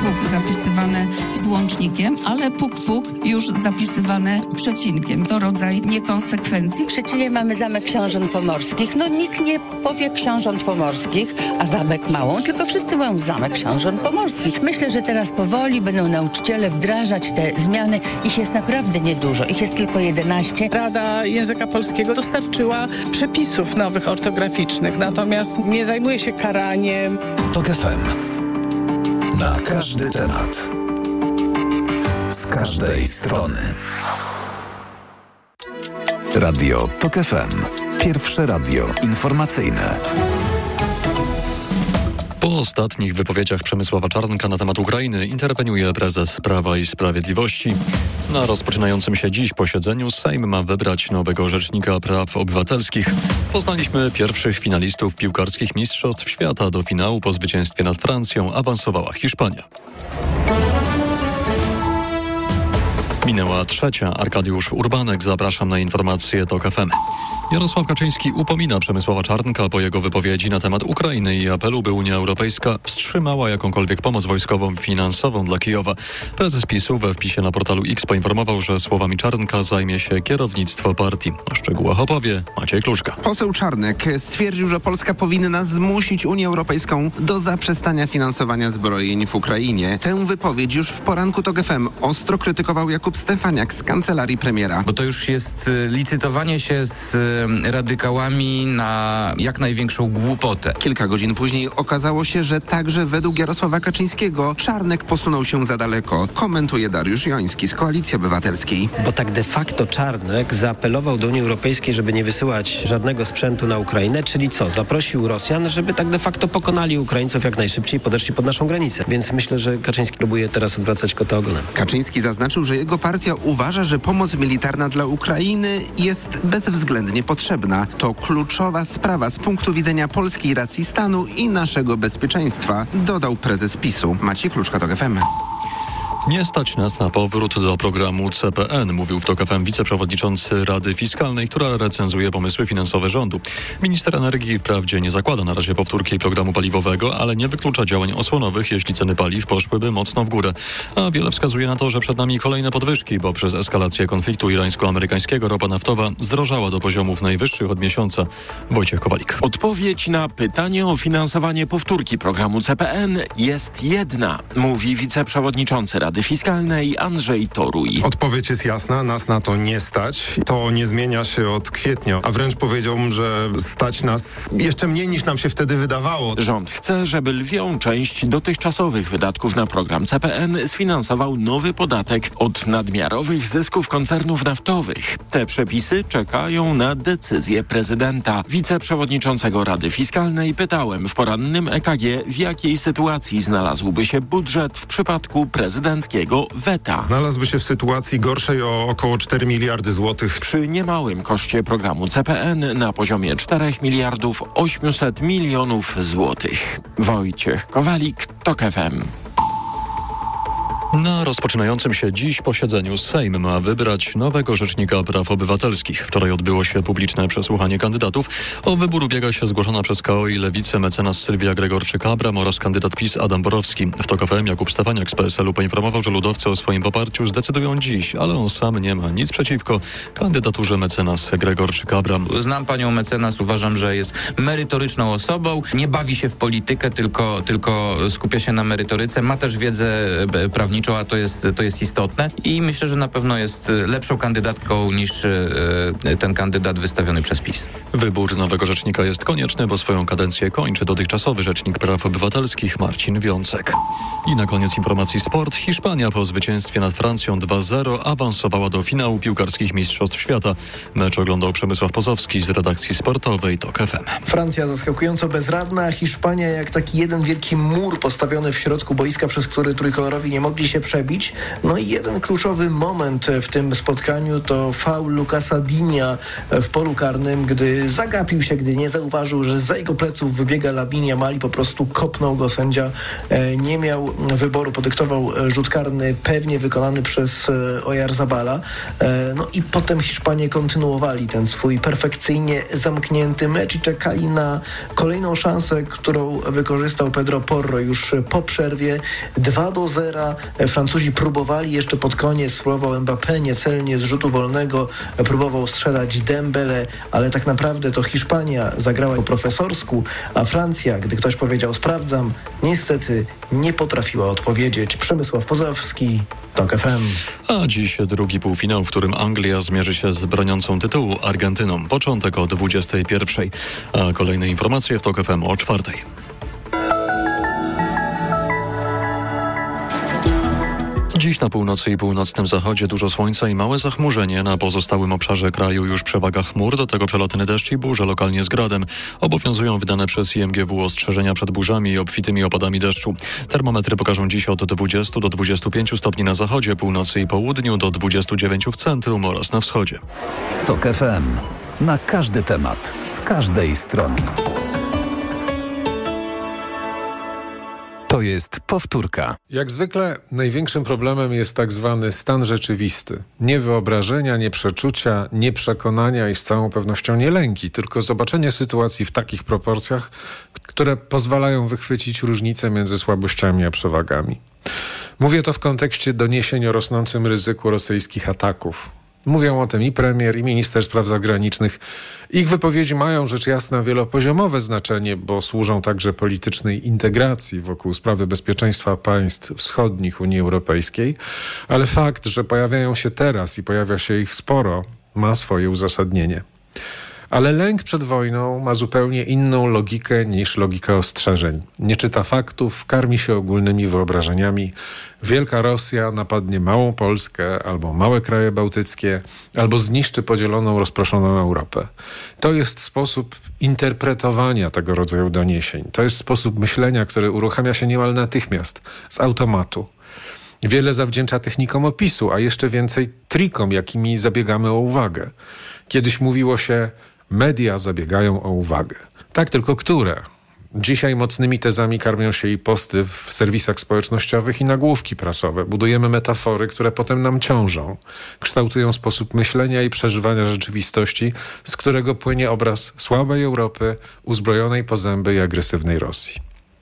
puk zapisywane z łącznikiem, ale puk już zapisywane z przecinkiem. To rodzaj niekonsekwencji. W Szczecinie mamy Zamek Książąt Pomorskich. Nikt nie powie Książąt Pomorskich, a Zamek Małą, tylko wszyscy mówią Zamek Książąt Pomorskich. Myślę, że teraz powoli będą nauczyciele wdrażać te zmiany. Ich jest naprawdę niedużo. Ich jest tylko 11. Rada Języka Polskiego dostarczyła przepisów nowych ortograficznych, natomiast nie zajmuje się karaniem. TOK FM. Na każdy temat. Z każdej strony. Radio TOK FM. Pierwsze radio informacyjne. Po ostatnich wypowiedziach Przemysława Czarnka na temat Ukrainy interweniuje prezes Prawa i Sprawiedliwości. Na rozpoczynającym się dziś posiedzeniu Sejm ma wybrać nowego rzecznika praw obywatelskich. Poznaliśmy pierwszych finalistów piłkarskich Mistrzostw Świata. Do finału po zwycięstwie nad Francją awansowała Hiszpania. Minęła trzecia. Arkadiusz Urbanek. Zapraszam na informacje TOK FM. Jarosław Kaczyński upomina Przemysława Czarnka po jego wypowiedzi na temat Ukrainy i apelu, by Unia Europejska wstrzymała jakąkolwiek pomoc wojskową i finansową dla Kijowa. Prezes PiS-u we wpisie na portalu X poinformował, że słowami Czarnka zajmie się kierownictwo partii. O szczegółach opowie Maciej Kluczka. Poseł Czarnek stwierdził, że Polska powinna zmusić Unię Europejską do zaprzestania finansowania zbrojeń w Ukrainie. Tę wypowiedź już w poranku TOK FM ostro krytykował Jakub Stefaniak z kancelarii premiera. Bo to już jest licytowanie się z radykałami na jak największą głupotę. Kilka godzin później okazało się, że także według Jarosława Kaczyńskiego Czarnek posunął się za daleko. Komentuje Dariusz Joński z Koalicji Obywatelskiej. Bo tak de facto Czarnek zaapelował do Unii Europejskiej, żeby nie wysyłać żadnego sprzętu na Ukrainę, czyli co? Zaprosił Rosjan, żeby tak de facto pokonali Ukraińców jak najszybciej, podeszli pod naszą granicę. Więc myślę, że Kaczyński próbuje teraz odwracać kota ogonem. Kaczyński zaznaczył, że jego partia uważa, że pomoc militarna dla Ukrainy jest bezwzględnie potrzebna. To kluczowa sprawa z punktu widzenia polskiej racji stanu i naszego bezpieczeństwa, dodał prezes PiS-u. Maciej Kluczka, TOK FM. Nie stać nas na powrót do programu CPN, mówił w TOK FM wiceprzewodniczący Rady Fiskalnej, która recenzuje pomysły finansowe rządu. Minister energii wprawdzie nie zakłada na razie powtórki programu paliwowego, ale nie wyklucza działań osłonowych, jeśli ceny paliw poszłyby mocno w górę. A wiele wskazuje na to, że przed nami kolejne podwyżki, bo przez eskalację konfliktu irańsko-amerykańskiego ropa naftowa zdrożała do poziomów najwyższych od miesiąca. Wojciech Kowalik. Odpowiedź na pytanie o finansowanie powtórki programu CPN jest jedna, mówi wiceprzewodniczący Rady Fiskalnej Andrzej Toruj. Odpowiedź jest jasna, nas na to nie stać. To nie zmienia się od kwietnia, a wręcz powiedziałbym, że stać nas jeszcze mniej niż nam się wtedy wydawało. Rząd chce, żeby lwią część dotychczasowych wydatków na program CPN sfinansował nowy podatek od nadmiarowych zysków koncernów naftowych. Te przepisy czekają na decyzję prezydenta. Wiceprzewodniczącego Rady Fiskalnej pytałem w porannym EKG, w jakiej sytuacji znalazłby się budżet w przypadku prezydenckiego weta. Znalazłby się w sytuacji gorszej o około 4 miliardy złotych. Przy niemałym koszcie programu CPN na poziomie 4 miliardów 800 milionów złotych. Wojciech Kowalik, TOK FM. Na rozpoczynającym się dziś posiedzeniu Sejm ma wybrać nowego rzecznika praw obywatelskich. Wczoraj odbyło się publiczne przesłuchanie kandydatów. O wybór ubiega się zgłoszona przez KO i Lewicę mecenas Sylwia Gregorczyk-Abram oraz kandydat PiS Adam Borowski. W TOK FM Jakub Stefaniak z PSL-u poinformował, że ludowcy o swoim poparciu zdecydują dziś, ale on sam nie ma nic przeciwko kandydaturze mecenas Gregorczyk-Abram. Znam panią mecenas, uważam, że jest merytoryczną osobą, nie bawi się w politykę, tylko skupia się na merytoryce, ma też wiedzę prawniczą, a to jest istotne i myślę, że na pewno jest lepszą kandydatką niż ten kandydat wystawiony przez PiS. Wybór nowego rzecznika jest konieczny, bo swoją kadencję kończy dotychczasowy rzecznik praw obywatelskich Marcin Wiącek. I na koniec informacji sport. Hiszpania po zwycięstwie nad Francją 2-0 awansowała do finału piłkarskich Mistrzostw Świata. Mecz oglądał Przemysław Pozowski z redakcji sportowej TOK FM. Francja zaskakująco bezradna, a Hiszpania jak taki jeden wielki mur postawiony w środku boiska, przez który trójkolorowi nie mogli się się przebić. No i jeden kluczowy moment w tym spotkaniu to faul Lucasa Digna w polu karnym, gdy zagapił się, gdy nie zauważył, że za jego pleców wybiega Lamine Yamal i po prostu kopnął go. Sędzia nie miał wyboru, podyktował rzut karny pewnie wykonany przez Oyarzabala. No i potem Hiszpanie kontynuowali ten swój perfekcyjnie zamknięty mecz i czekali na kolejną szansę, którą wykorzystał Pedro Porro już po przerwie. 2-0. Francuzi próbowali jeszcze pod koniec, próbował Mbappé niecelnie z rzutu wolnego, próbował strzelać Dembele, ale tak naprawdę to Hiszpania zagrała po profesorsku, a Francja, gdy ktoś powiedział sprawdzam, niestety nie potrafiła odpowiedzieć. Przemysław Pozowski, TOK FM. A dziś drugi półfinał, w którym Anglia zmierzy się z broniącą tytułu Argentyną. Początek o 21:00, a kolejne informacje w TOK FM o 4:00. Dziś na północy i północnym zachodzie dużo słońca i małe zachmurzenie. Na pozostałym obszarze kraju już przewaga chmur, do tego przelotny deszcz i burze lokalnie z gradem. Obowiązują wydane przez IMGW ostrzeżenia przed burzami i obfitymi opadami deszczu. Termometry pokażą dziś od 20 do 25 stopni na zachodzie, północy i południu, do 29 w centrum oraz na wschodzie. TOK FM. Na każdy temat, z każdej strony. To jest powtórka. Jak zwykle największym problemem jest tak zwany stan rzeczywisty. Nie wyobrażenia, nie przeczucia, nie przekonania i z całą pewnością nie lęki, tylko zobaczenie sytuacji w takich proporcjach, które pozwalają wychwycić różnice między słabościami a przewagami. Mówię to w kontekście doniesień o rosnącym ryzyku rosyjskich ataków. Mówią o tym i premier, i minister spraw zagranicznych. Ich wypowiedzi mają rzecz jasna wielopoziomowe znaczenie, bo służą także politycznej integracji wokół sprawy bezpieczeństwa państw wschodnich Unii Europejskiej, ale fakt, że pojawiają się teraz i pojawia się ich sporo, ma swoje uzasadnienie. Ale lęk przed wojną ma zupełnie inną logikę niż logika ostrzeżeń. Nie czyta faktów, karmi się ogólnymi wyobrażeniami. Wielka Rosja napadnie małą Polskę albo małe kraje bałtyckie, albo zniszczy podzieloną, rozproszoną Europę. To jest sposób interpretowania tego rodzaju doniesień. To jest sposób myślenia, który uruchamia się niemal natychmiast, z automatu. Wiele zawdzięcza technikom opisu, a jeszcze więcej trikom, jakimi zabiegamy o uwagę. Kiedyś mówiło się, media zabiegają o uwagę. Tak, tylko które? Dzisiaj mocnymi tezami karmią się i posty w serwisach społecznościowych i nagłówki prasowe. Budujemy metafory, które potem nam ciążą. Kształtują sposób myślenia i przeżywania rzeczywistości, z którego płynie obraz słabej Europy, uzbrojonej po zęby i agresywnej Rosji.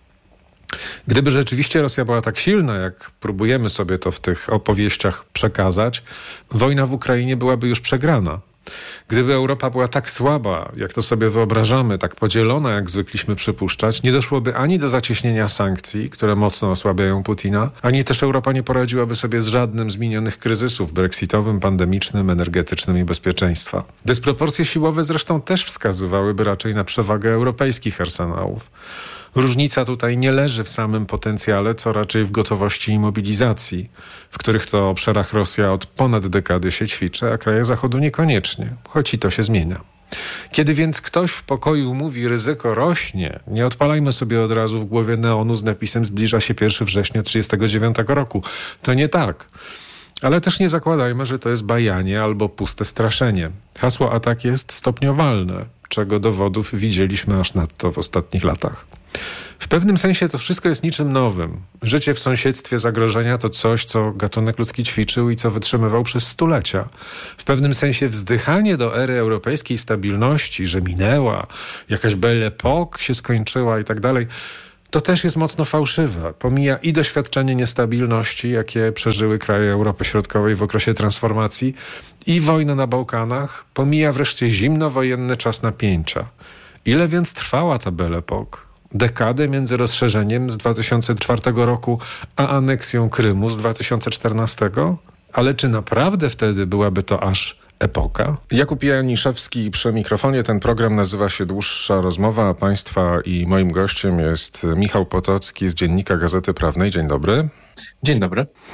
Gdyby rzeczywiście Rosja była tak silna, jak próbujemy sobie to w tych opowieściach przekazać, wojna w Ukrainie byłaby już przegrana. Gdyby Europa była tak słaba, jak to sobie wyobrażamy, tak podzielona, jak zwykliśmy przypuszczać, nie doszłoby ani do zacieśnienia sankcji, które mocno osłabiają Putina, ani też Europa nie poradziłaby sobie z żadnym z minionych kryzysów brexitowym, pandemicznym, energetycznym i bezpieczeństwa. Dysproporcje siłowe zresztą też wskazywałyby raczej na przewagę europejskich arsenałów. Różnica tutaj nie leży w samym potencjale, co raczej w gotowości i mobilizacji, w których to obszarach Rosja od ponad dekady się ćwiczy, a kraje Zachodu niekoniecznie, choć i to się zmienia. Kiedy więc ktoś w pokoju mówi ryzyko rośnie, nie odpalajmy sobie od razu w głowie neonu z napisem zbliża się 1 września 1939 roku. To nie tak. Ale też nie zakładajmy, że to jest bajanie albo puste straszenie. Hasło atak jest stopniowalne, czego dowodów widzieliśmy aż nadto w ostatnich latach. W pewnym sensie to wszystko jest niczym nowym. Życie w sąsiedztwie zagrożenia to coś, co gatunek ludzki ćwiczył i co wytrzymywał przez stulecia. W pewnym sensie wzdychanie do ery europejskiej stabilności, że minęła, jakaś belle époque się skończyła i tak dalej, to też jest mocno fałszywe. Pomija i doświadczenie niestabilności, jakie przeżyły kraje Europy Środkowej w okresie transformacji, i wojnę na Bałkanach, pomija wreszcie zimnowojenny czas napięcia. Ile więc trwała ta belle époque? Dekadę między rozszerzeniem z 2004 roku a aneksją Krymu z 2014? Ale czy naprawdę wtedy byłaby to aż epoka? Jakub Janiszewski przy mikrofonie. Ten program nazywa się Dłuższa Rozmowa, a państwa i moim gościem jest Michał Potocki z Dziennika Gazety Prawnej. Dzień dobry. Dzień dobry.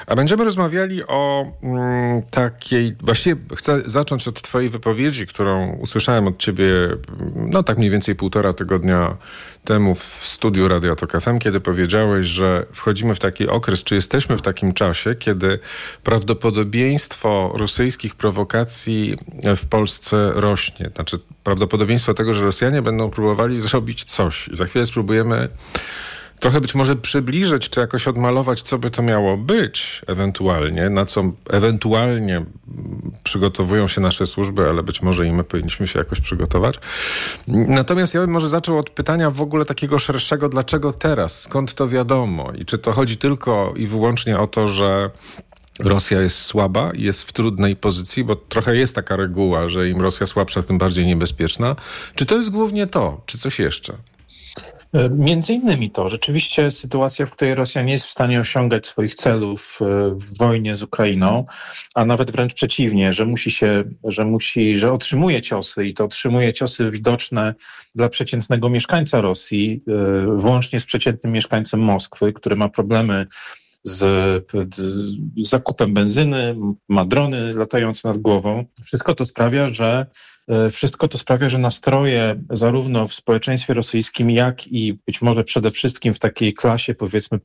A będziemy rozmawiali o takiej... Właściwie chcę zacząć od twojej wypowiedzi, którą usłyszałem od ciebie tak mniej więcej 1,5 tygodnia temu w studiu Radia Tok FM, kiedy powiedziałeś, że wchodzimy w taki okres, czy jesteśmy w takim czasie, kiedy prawdopodobieństwo rosyjskich prowokacji w Polsce rośnie. Znaczy prawdopodobieństwo tego, że Rosjanie będą próbowali zrobić coś. I za chwilę spróbujemy trochę być może przybliżyć, czy jakoś odmalować, co by to miało być ewentualnie, na co ewentualnie przygotowują się nasze służby, ale być może i my powinniśmy się jakoś przygotować. Natomiast ja bym może zaczął od pytania w ogóle takiego szerszego, dlaczego teraz? Skąd to wiadomo? I czy to chodzi tylko i wyłącznie o to, że Rosja jest słaba i jest w trudnej pozycji, bo trochę jest taka reguła, że im Rosja słabsza, tym bardziej niebezpieczna. Czy to jest głównie to, czy coś jeszcze? Między innymi to. Rzeczywiście sytuacja, w której Rosja nie jest w stanie osiągać swoich celów w wojnie z Ukrainą, a nawet wręcz przeciwnie, że otrzymuje ciosy i to otrzymuje ciosy widoczne dla przeciętnego mieszkańca Rosji, włącznie z przeciętnym mieszkańcem Moskwy, który ma problemy z zakupem benzyny, ma drony latające nad głową. Wszystko to sprawia, że nastroje zarówno w społeczeństwie rosyjskim, jak i być może przede wszystkim w takiej klasie, powiedzmy,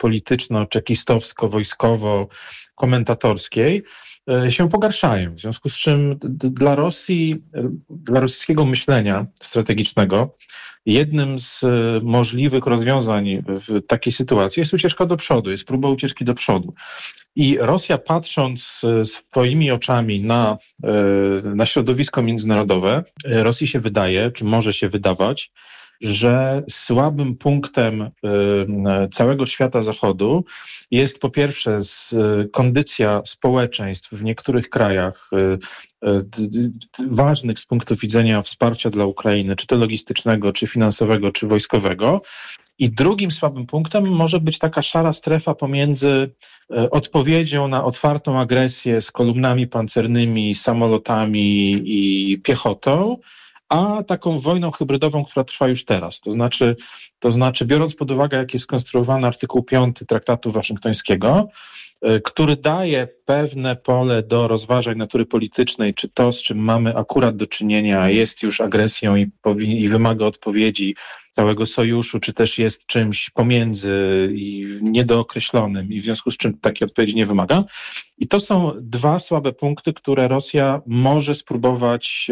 polityczno-czekistowsko-wojskowo-komentatorskiej się pogarszają. W związku z czym dla rosyjskiego myślenia strategicznego jednym z możliwych rozwiązań w takiej sytuacji jest ucieczka do przodu, jest próba ucieczki do przodu. I Rosja, patrząc swoimi oczami na środowisko międzynarodowe, Rosji się wydaje, czy może się wydawać, że słabym punktem całego świata Zachodu jest po pierwsze kondycja społeczeństw w niektórych krajach ważnych z punktu widzenia wsparcia dla Ukrainy, czy to logistycznego, czy finansowego, czy wojskowego. I drugim słabym punktem może być taka szara strefa pomiędzy odpowiedzią na otwartą agresję z kolumnami pancernymi, samolotami i piechotą, a taką wojną hybrydową, która trwa już teraz. To znaczy biorąc pod uwagę, jak jest skonstruowany artykuł 5 Traktatu Waszyngtońskiego, który daje pewne pole do rozważań natury politycznej, czy to, z czym mamy akurat do czynienia, jest już agresją i wymaga odpowiedzi całego sojuszu, czy też jest czymś pomiędzy i niedookreślonym i w związku z czym takiej odpowiedzi nie wymaga. I to są dwa słabe punkty, które Rosja może spróbować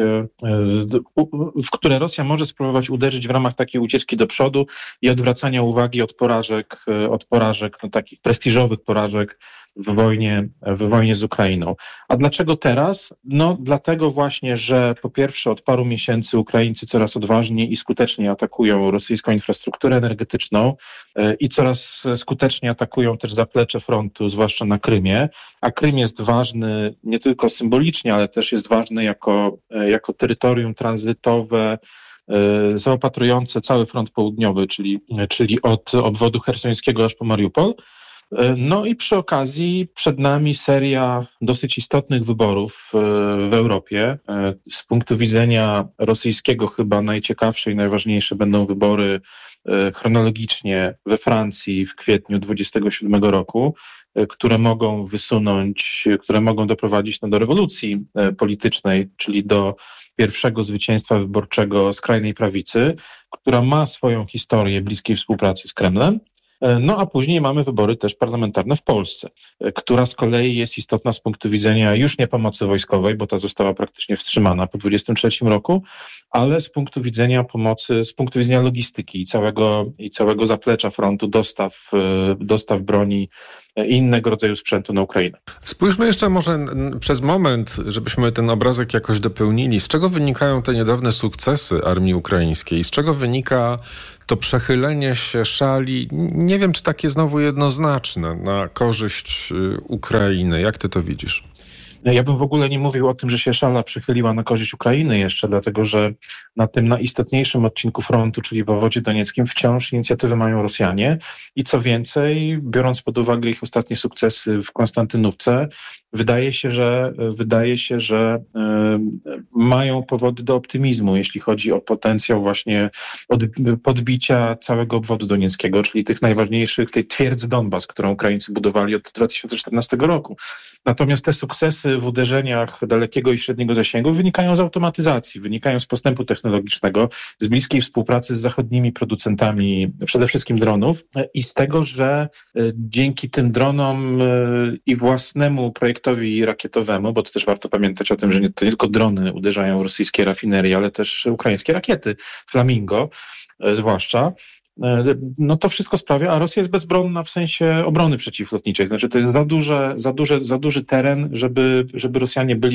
uderzyć w ramach takiej ucieczki do przodu i odwracania uwagi od porażek, takich prestiżowych porażek w wojnie z Ukrainą. A dlaczego teraz? Dlatego właśnie, że po pierwsze od paru miesięcy Ukraińcy coraz odważniej i skuteczniej atakują rosyjską infrastrukturę energetyczną i coraz skuteczniej atakują też zaplecze frontu, zwłaszcza na Krymie. A Krym jest ważny nie tylko symbolicznie, ale też jest ważny jako terytorium tranzytowe, zaopatrujące cały front południowy, czyli od obwodu chersońskiego aż po Mariupol. No i przy okazji przed nami seria dosyć istotnych wyborów w Europie. Z punktu widzenia rosyjskiego chyba najciekawsze i najważniejsze będą wybory chronologicznie we Francji w kwietniu 27 roku, które mogą doprowadzić do rewolucji politycznej, czyli do pierwszego zwycięstwa wyborczego skrajnej prawicy, która ma swoją historię bliskiej współpracy z Kremlem. No a później mamy wybory też parlamentarne w Polsce, która z kolei jest istotna z punktu widzenia już nie pomocy wojskowej, bo ta została praktycznie wstrzymana po 23 roku, ale z punktu widzenia pomocy, z punktu widzenia logistyki i całego zaplecza frontu, dostaw broni i innego rodzaju sprzętu na Ukrainę. Spójrzmy jeszcze może przez moment, żebyśmy ten obrazek jakoś dopełnili. Z czego wynikają te niedawne sukcesy armii ukraińskiej? Z czego wynika to przechylenie się szali, nie wiem, czy takie znowu jednoznaczne, na korzyść Ukrainy? Jak ty to widzisz? Ja bym w ogóle nie mówił o tym, że się szala przychyliła na korzyść Ukrainy jeszcze, dlatego że na tym najistotniejszym odcinku frontu, czyli w obwodzie donieckim, wciąż inicjatywę mają Rosjanie i co więcej, biorąc pod uwagę ich ostatnie sukcesy w Konstantynówce, wydaje się, że mają powody do optymizmu, jeśli chodzi o potencjał właśnie podbicia całego obwodu donieckiego, czyli tych najważniejszych, tej twierdzy Donbas, którą Ukraińcy budowali od 2014 roku. Natomiast te sukcesy w uderzeniach dalekiego i średniego zasięgu wynikają z automatyzacji, wynikają z postępu technologicznego, z bliskiej współpracy z zachodnimi producentami, przede wszystkim dronów i z tego, że dzięki tym dronom i własnemu projektowi rakietowemu, bo to też warto pamiętać o tym, że to nie tylko drony uderzają w rosyjskie rafinerie, ale też ukraińskie rakiety, Flamingo zwłaszcza, no to wszystko sprawia, a Rosja jest bezbronna w sensie obrony przeciwlotniczej. Znaczy to jest za duży teren, żeby Rosjanie byli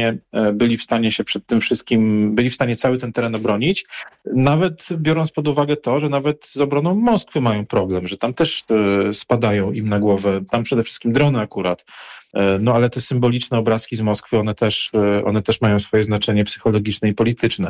w stanie się przed tym wszystkim, byli w stanie cały ten teren obronić. Nawet biorąc pod uwagę to, że nawet z obroną Moskwy mają problem, że tam też spadają im na głowę, tam przede wszystkim drony akurat. No ale te symboliczne obrazki z Moskwy, one też mają swoje znaczenie psychologiczne i polityczne.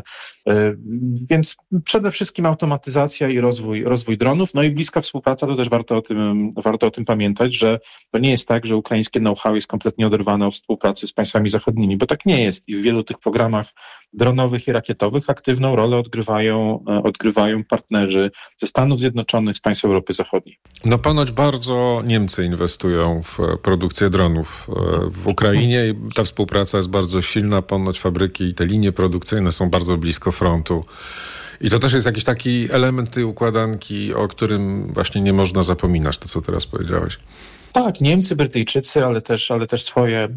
Więc przede wszystkim automatyzacja i rozwój dronów, no i bliska współpraca, to też warto o tym pamiętać, że to nie jest tak, że ukraińskie know-how jest kompletnie oderwane od współpracy z państwami zachodnimi, bo tak nie jest i w wielu tych programach dronowych i rakietowych aktywną rolę odgrywają partnerzy ze Stanów Zjednoczonych, z państw Europy Zachodniej. No ponoć bardzo Niemcy inwestują w produkcję dronów w Ukrainie i ta współpraca jest bardzo silna. Ponoć fabryki i te linie produkcyjne są bardzo blisko frontu. I to też jest jakiś taki element tej układanki, o którym właśnie nie można zapominać, to co teraz powiedziałeś. Tak, Niemcy, Brytyjczycy, ale też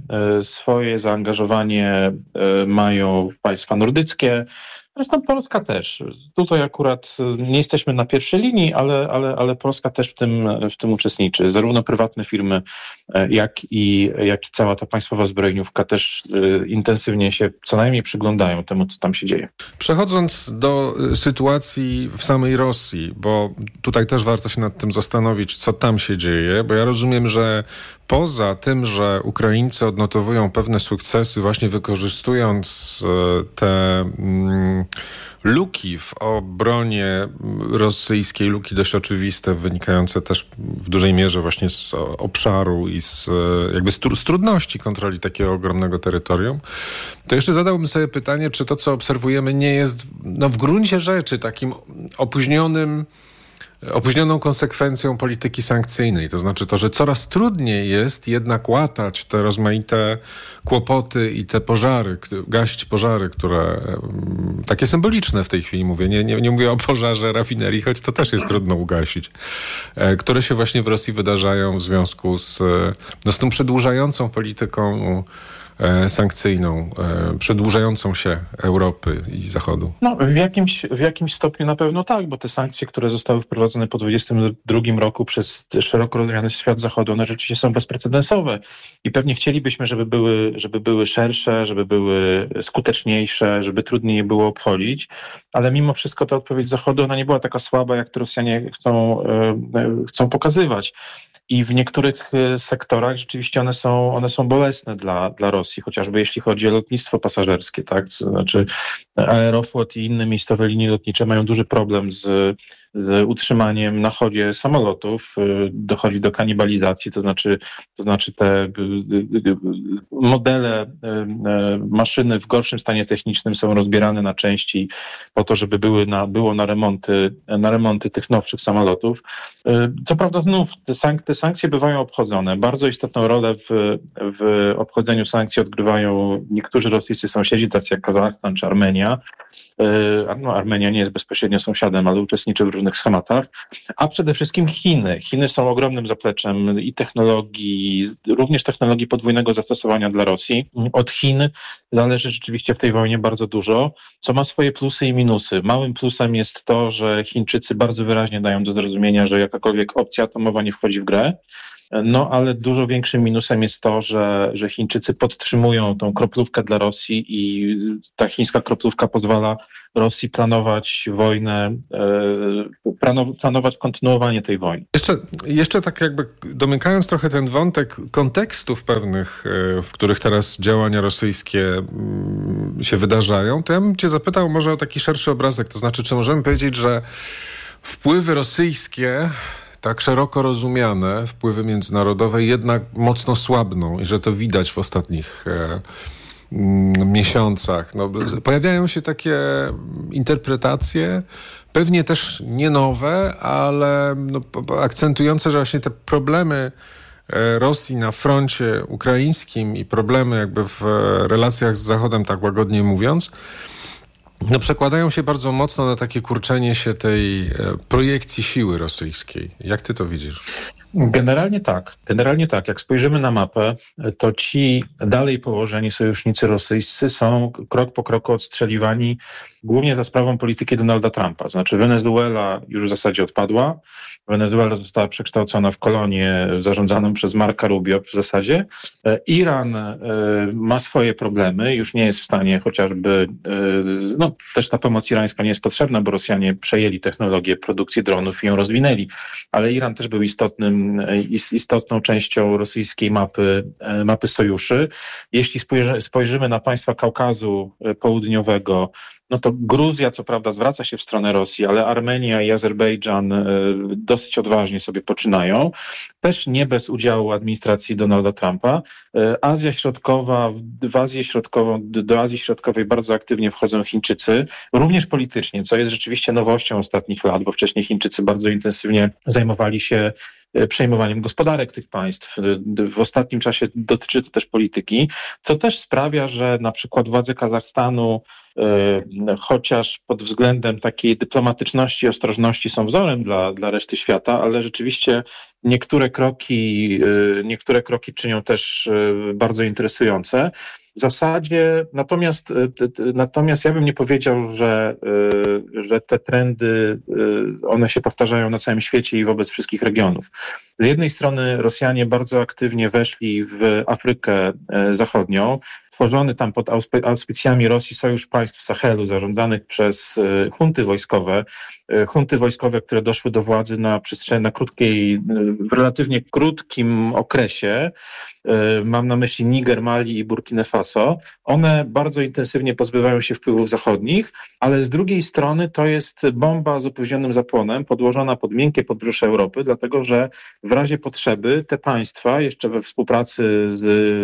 swoje zaangażowanie mają państwa nordyckie. Zresztą Polska też. Tutaj akurat nie jesteśmy na pierwszej linii, ale Polska też w tym uczestniczy. Zarówno prywatne firmy, jak i cała ta państwowa zbrojeniówka też intensywnie się co najmniej przyglądają temu, co tam się dzieje. Przechodząc do sytuacji w samej Rosji, bo tutaj też warto się nad tym zastanowić, co tam się dzieje, bo ja rozumiem, że poza tym, że Ukraińcy odnotowują pewne sukcesy, właśnie wykorzystując te luki w obronie rosyjskiej, luki dość oczywiste, wynikające też w dużej mierze właśnie z obszaru i z trudności kontroli takiego ogromnego terytorium, to jeszcze zadałbym sobie pytanie, czy to, co obserwujemy, nie jest w gruncie rzeczy takim opóźnioną konsekwencją polityki sankcyjnej. To znaczy to, że coraz trudniej jest jednak łatać te rozmaite kłopoty i te pożary, gasić pożary, które takie symboliczne w tej chwili mówię. Nie mówię o pożarze rafinerii, choć to też jest trudno ugasić. Które się właśnie w Rosji wydarzają w związku z tą przedłużającą polityką sankcyjną, przedłużającą się Europy i Zachodu? No, w jakimś stopniu na pewno tak, bo te sankcje, które zostały wprowadzone po 2022 roku przez szeroko rozumiany świat Zachodu, one rzeczywiście są bezprecedensowe i pewnie chcielibyśmy, żeby były szersze, żeby były skuteczniejsze, żeby trudniej je było obchodzić, ale mimo wszystko ta odpowiedź Zachodu, ona nie była taka słaba, jak to Rosjanie chcą pokazywać. I w niektórych sektorach rzeczywiście one są bolesne dla Rosji, chociażby jeśli chodzi o lotnictwo pasażerskie, tak? To znaczy Aeroflot i inne miejscowe linie lotnicze mają duży problem z utrzymaniem na chodzie samolotów. Dochodzi do kanibalizacji, to znaczy te modele, maszyny w gorszym stanie technicznym są rozbierane na części po to, żeby było na remonty tych nowszych samolotów. Co prawda znów te sankcje bywają obchodzone. Bardzo istotną rolę w obchodzeniu sankcji odgrywają niektórzy rosyjscy sąsiedzi, tacy jak Kazachstan czy Armenia. Armenia nie jest bezpośrednio sąsiadem, ale uczestniczy w różnych schematach, a przede wszystkim Chiny. Chiny są ogromnym zapleczem i technologii, również technologii podwójnego zastosowania dla Rosji. Od Chin zależy rzeczywiście w tej wojnie bardzo dużo, co ma swoje plusy i minusy. Małym plusem jest to, że Chińczycy bardzo wyraźnie dają do zrozumienia, że jakakolwiek opcja atomowa nie wchodzi w grę. No, ale dużo większym minusem jest to, że Chińczycy podtrzymują tą kroplówkę dla Rosji i ta chińska kroplówka pozwala Rosji planować wojnę, planować kontynuowanie tej wojny. Jeszcze tak jakby domykając trochę ten wątek kontekstów pewnych, w których teraz działania rosyjskie się wydarzają, to ja bym cię zapytał może o taki szerszy obrazek, to znaczy czy możemy powiedzieć, że wpływy rosyjskie tak szeroko rozumiane wpływy międzynarodowe jednak mocno słabną i że to widać w ostatnich miesiącach. No, pojawiają się takie interpretacje, pewnie też nie nowe, ale akcentujące, że właśnie te problemy Rosji na froncie ukraińskim i problemy jakby w relacjach z Zachodem, tak łagodnie mówiąc, przekładają się bardzo mocno na takie kurczenie się tej projekcji siły rosyjskiej. Jak ty to widzisz? Generalnie tak. Jak spojrzymy na mapę, to ci dalej położeni sojusznicy rosyjscy są krok po kroku odstrzeliwani głównie za sprawą polityki Donalda Trumpa. Znaczy Wenezuela już w zasadzie odpadła. Wenezuela została przekształcona w kolonię zarządzaną przez Marca Rubio w zasadzie. Iran ma swoje problemy, już nie jest w stanie chociażby, też ta pomoc irańska nie jest potrzebna, bo Rosjanie przejęli technologię produkcji dronów i ją rozwinęli, ale Iran też był istotną częścią rosyjskiej mapy sojuszy. Jeśli spojrzymy na państwa Kaukazu Południowego, no to Gruzja co prawda zwraca się w stronę Rosji, ale Armenia i Azerbejdżan dosyć odważnie sobie poczynają. Też nie bez udziału administracji Donalda Trumpa. Azja Środkowa, do Azji Środkowej bardzo aktywnie wchodzą Chińczycy, również politycznie, co jest rzeczywiście nowością ostatnich lat, bo wcześniej Chińczycy bardzo intensywnie zajmowali się przejmowaniem gospodarek tych państw. W ostatnim czasie dotyczy to też polityki. To też sprawia, że na przykład władze Kazachstanu, chociaż pod względem takiej dyplomatyczności i ostrożności są wzorem dla reszty świata, ale rzeczywiście niektóre kroki czynią też bardzo interesujące. W zasadzie, natomiast ja bym nie powiedział, że te trendy, one się powtarzają na całym świecie i wobec wszystkich regionów. Z jednej strony Rosjanie bardzo aktywnie weszli w Afrykę Zachodnią. Tworzony tam pod auspicjami Rosji Sojusz Państw Sahelu, zarządzanych przez hunty wojskowe, które doszły do władzy w relatywnie krótkim okresie. Mam na myśli Niger, Mali i Burkina Faso. One bardzo intensywnie pozbywają się wpływów zachodnich, ale z drugiej strony to jest bomba z opóźnionym zapłonem podłożona pod miękkie podbrzusze Europy, dlatego że w razie potrzeby te państwa, jeszcze we współpracy z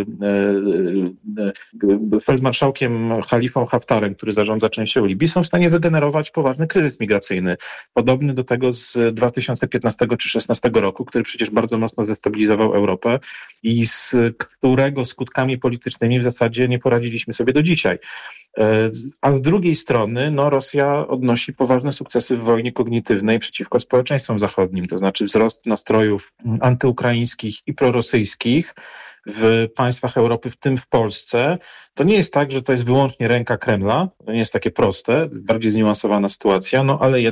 feldmarszałkiem Halifą Haftarem, który zarządza częścią Libii, są w stanie wygenerować poważny kryzys migracyjny, podobny do tego z 2015 czy 2016 roku, który przecież bardzo mocno zestabilizował Europę i z którego skutkami politycznymi w zasadzie nie poradziliśmy sobie do dzisiaj. A z drugiej strony Rosja odnosi poważne sukcesy w wojnie kognitywnej przeciwko społeczeństwom zachodnim, to znaczy wzrost nastrojów antyukraińskich i prorosyjskich w państwach Europy, w tym w Polsce. To nie jest tak, że to jest wyłącznie ręka Kremla, to nie jest takie proste, bardziej zniuansowana sytuacja,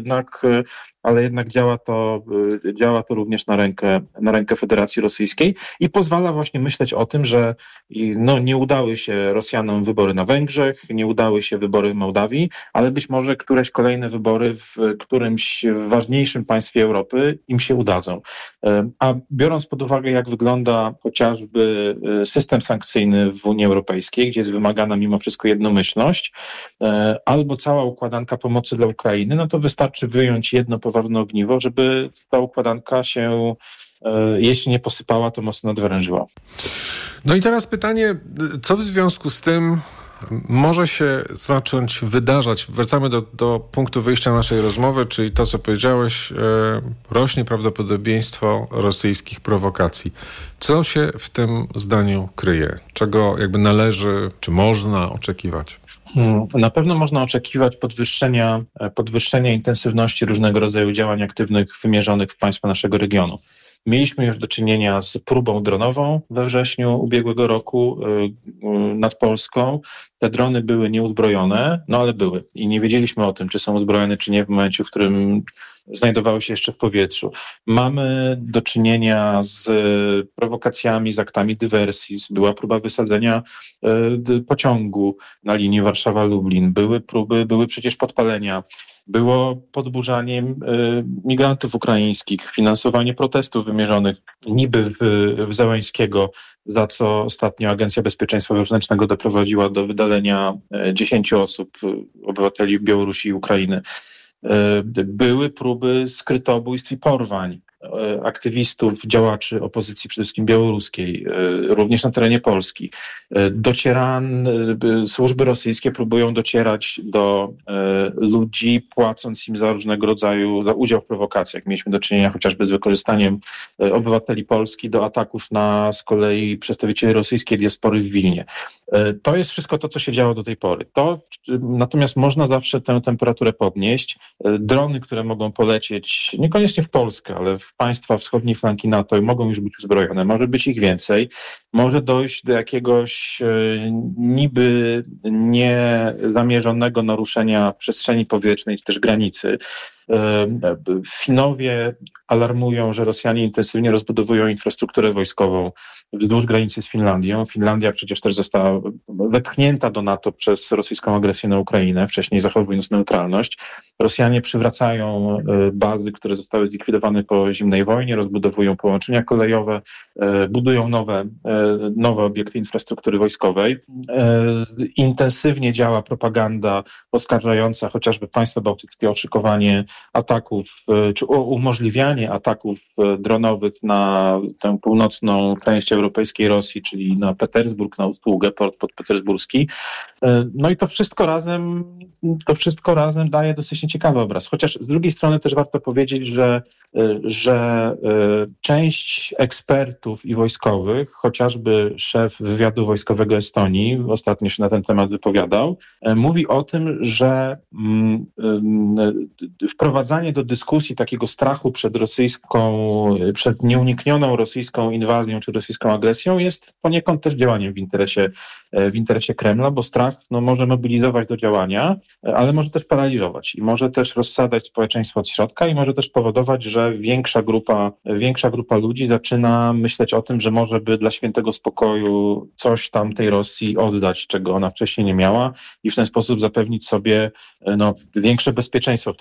ale jednak działa to również na rękę Federacji Rosyjskiej i pozwala właśnie myśleć o tym, że nie udały się Rosjanom wybory na Węgrzech, nie udały się wybory w Mołdawii, ale być może któreś kolejne wybory w którymś ważniejszym państwie Europy im się udadzą. A biorąc pod uwagę, jak wygląda chociażby system sankcyjny w Unii Europejskiej, gdzie jest wymagana mimo wszystko jednomyślność, albo cała układanka pomocy dla Ukrainy, to wystarczy wyjąć jedno poważne ogniwo, żeby ta układanka się, jeśli nie posypała, to mocno nadwyrężyła. No i teraz pytanie, co w związku z tym może się zacząć wydarzać? Wracamy do punktu wyjścia naszej rozmowy, czyli to, co powiedziałeś, rośnie prawdopodobieństwo rosyjskich prowokacji. Co się w tym zdaniu kryje? Czego należy, czy można oczekiwać? Na pewno można oczekiwać podwyższenia intensywności różnego rodzaju działań aktywnych wymierzonych w państwa naszego regionu. Mieliśmy już do czynienia z próbą dronową we wrześniu ubiegłego roku nad Polską. Te drony były nieuzbrojone, ale były i nie wiedzieliśmy o tym, czy są uzbrojone, czy nie w momencie, w którym znajdowały się jeszcze w powietrzu. Mamy do czynienia z prowokacjami, z aktami dywersji. Była próba wysadzenia pociągu na linii Warszawa-Lublin. Były przecież podpalenia. Było podburzanie migrantów ukraińskich, finansowanie protestów wymierzonych niby w Zełańskiego, za co ostatnio Agencja Bezpieczeństwa Wewnętrznego doprowadziła do wydalenia 10 osób, obywateli Białorusi i Ukrainy. Były próby skrytobójstw i porwań. aktywistów, działaczy opozycji, przede wszystkim białoruskiej, również na terenie Polski. Służby rosyjskie próbują docierać do ludzi, płacąc im za różnego rodzaju, za udział w prowokacjach. Mieliśmy do czynienia chociażby z wykorzystaniem obywateli Polski do ataków na z kolei przedstawicieli rosyjskiej diaspory w Wilnie. To jest wszystko to, co się działo do tej pory. Natomiast można zawsze tę temperaturę podnieść. Drony, które mogą polecieć, niekoniecznie w Polskę, ale w państwa wschodniej flanki NATO, mogą już być uzbrojone. Może być ich więcej. Może dojść do jakiegoś niby niezamierzonego naruszenia przestrzeni powietrznej, czy też granicy. Finowie alarmują, że Rosjanie intensywnie rozbudowują infrastrukturę wojskową wzdłuż granicy z Finlandią. Finlandia przecież też została wepchnięta do NATO przez rosyjską agresję na Ukrainę, wcześniej zachowując neutralność. Rosjanie przywracają bazy, które zostały zlikwidowane po zimnej wojnie, rozbudowują połączenia kolejowe, budują nowe obiekty infrastruktury wojskowej. Intensywnie działa propaganda oskarżająca chociażby państwa bałtyckie o szykowanie ataków, czy o umożliwianie ataków dronowych na tę północną część europejskiej Rosji, czyli na Petersburg, na Ustługę, port podpetersburski. No i to wszystko razem daje dosyć nieciekawy obraz. Chociaż z drugiej strony też warto powiedzieć, że część ekspertów i wojskowych, chociażby szef wywiadu wojskowego Estonii, ostatnio się na ten temat wypowiadał, mówi o tym, że wprowadzanie do dyskusji takiego strachu przed nieuniknioną rosyjską inwazją czy rosyjską agresją jest poniekąd też działaniem w interesie Kremla, bo strach może mobilizować do działania, ale może też paraliżować i może też rozsadzać społeczeństwo od środka i może też powodować, że większa grupa ludzi zaczyna myśleć o tym, że może by dla świętego spokoju coś tam tej Rosji oddać, czego ona wcześniej nie miała i w ten sposób zapewnić sobie większe bezpieczeństwo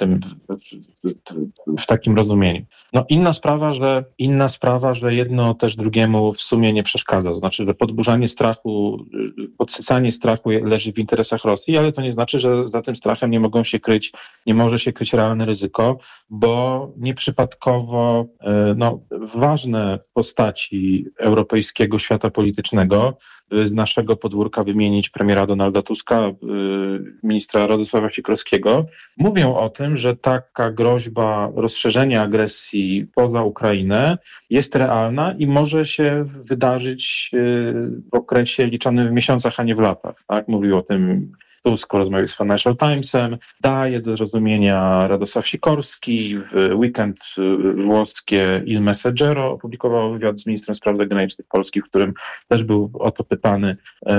w takim rozumieniu. Inna sprawa, że jedno też drugiemu w sumie nie przeszkadza. To znaczy, że podburzanie strachu, podsycanie strachu leży w interesach Rosji, ale to nie znaczy, że za tym strachem nie może się kryć realne ryzyko, bo nieprzypadkowo ważne postaci europejskiego świata politycznego, z naszego podwórka wymienić premiera Donalda Tuska, ministra Radosława Sikorskiego, mówią o tym, że taka groźba rozszerzenia agresji poza Ukrainę jest realna i może się wydarzyć w okresie liczonym w miesiącach, a nie w latach. Tak? Mówił o tym Tusk w rozmowie z Financial Timesem, daje do zrozumienia Radosław Sikorski. W weekend włoskie Il Messaggero opublikowało wywiad z ministrem spraw zagranicznych Polski, w którym też był o to pytany.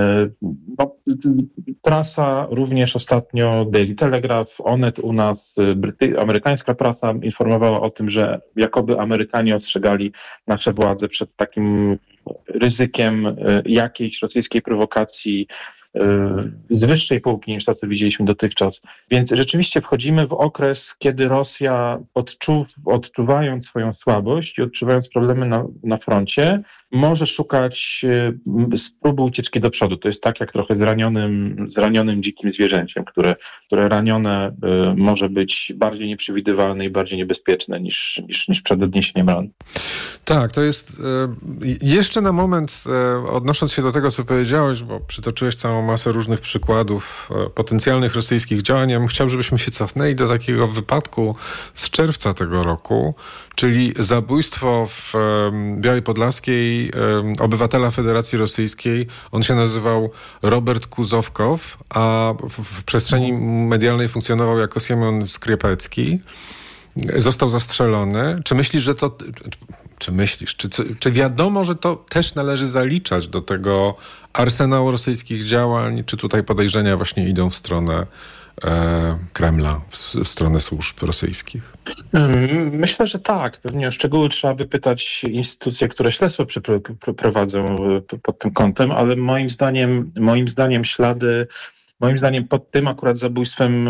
Prasa również ostatnio, Daily Telegraph, Onet u nas, amerykańska prasa informowała o tym, że jakoby Amerykanie ostrzegali nasze władze przed takim ryzykiem jakiejś rosyjskiej prowokacji z wyższej półki niż to, co widzieliśmy dotychczas. Więc rzeczywiście wchodzimy w okres, kiedy Rosja odczuwając swoją słabość i odczuwając problemy na froncie, może szukać próby ucieczki do przodu. To jest tak jak trochę zranionym dzikim zwierzęciem, które ranione może być bardziej nieprzewidywalne i bardziej niebezpieczne niż przed odniesieniem ran. Tak, to jest jeszcze na moment, odnosząc się do tego, co powiedziałeś, bo przytoczyłeś całą masę różnych przykładów potencjalnych rosyjskich działań. Ja bym chciał, żebyśmy się cofnęli do takiego wypadku z czerwca tego roku, czyli zabójstwo w Białej Podlaskiej obywatela Federacji Rosyjskiej. On się nazywał Robert Kuzowkow, a w przestrzeni medialnej funkcjonował jako Siemon Skriepecki. Został zastrzelony. Czy myślisz, że to... Czy wiadomo, że to też należy zaliczać do tego arsenału rosyjskich działań? Czy tutaj podejrzenia właśnie idą w stronę Kremla, w stronę służb rosyjskich? Myślę, że tak. Pewnie o szczegóły trzeba by pytać instytucje, które śledztwo prowadzą pod tym kątem, ale moim zdaniem ślady... Moim zdaniem pod tym akurat zabójstwem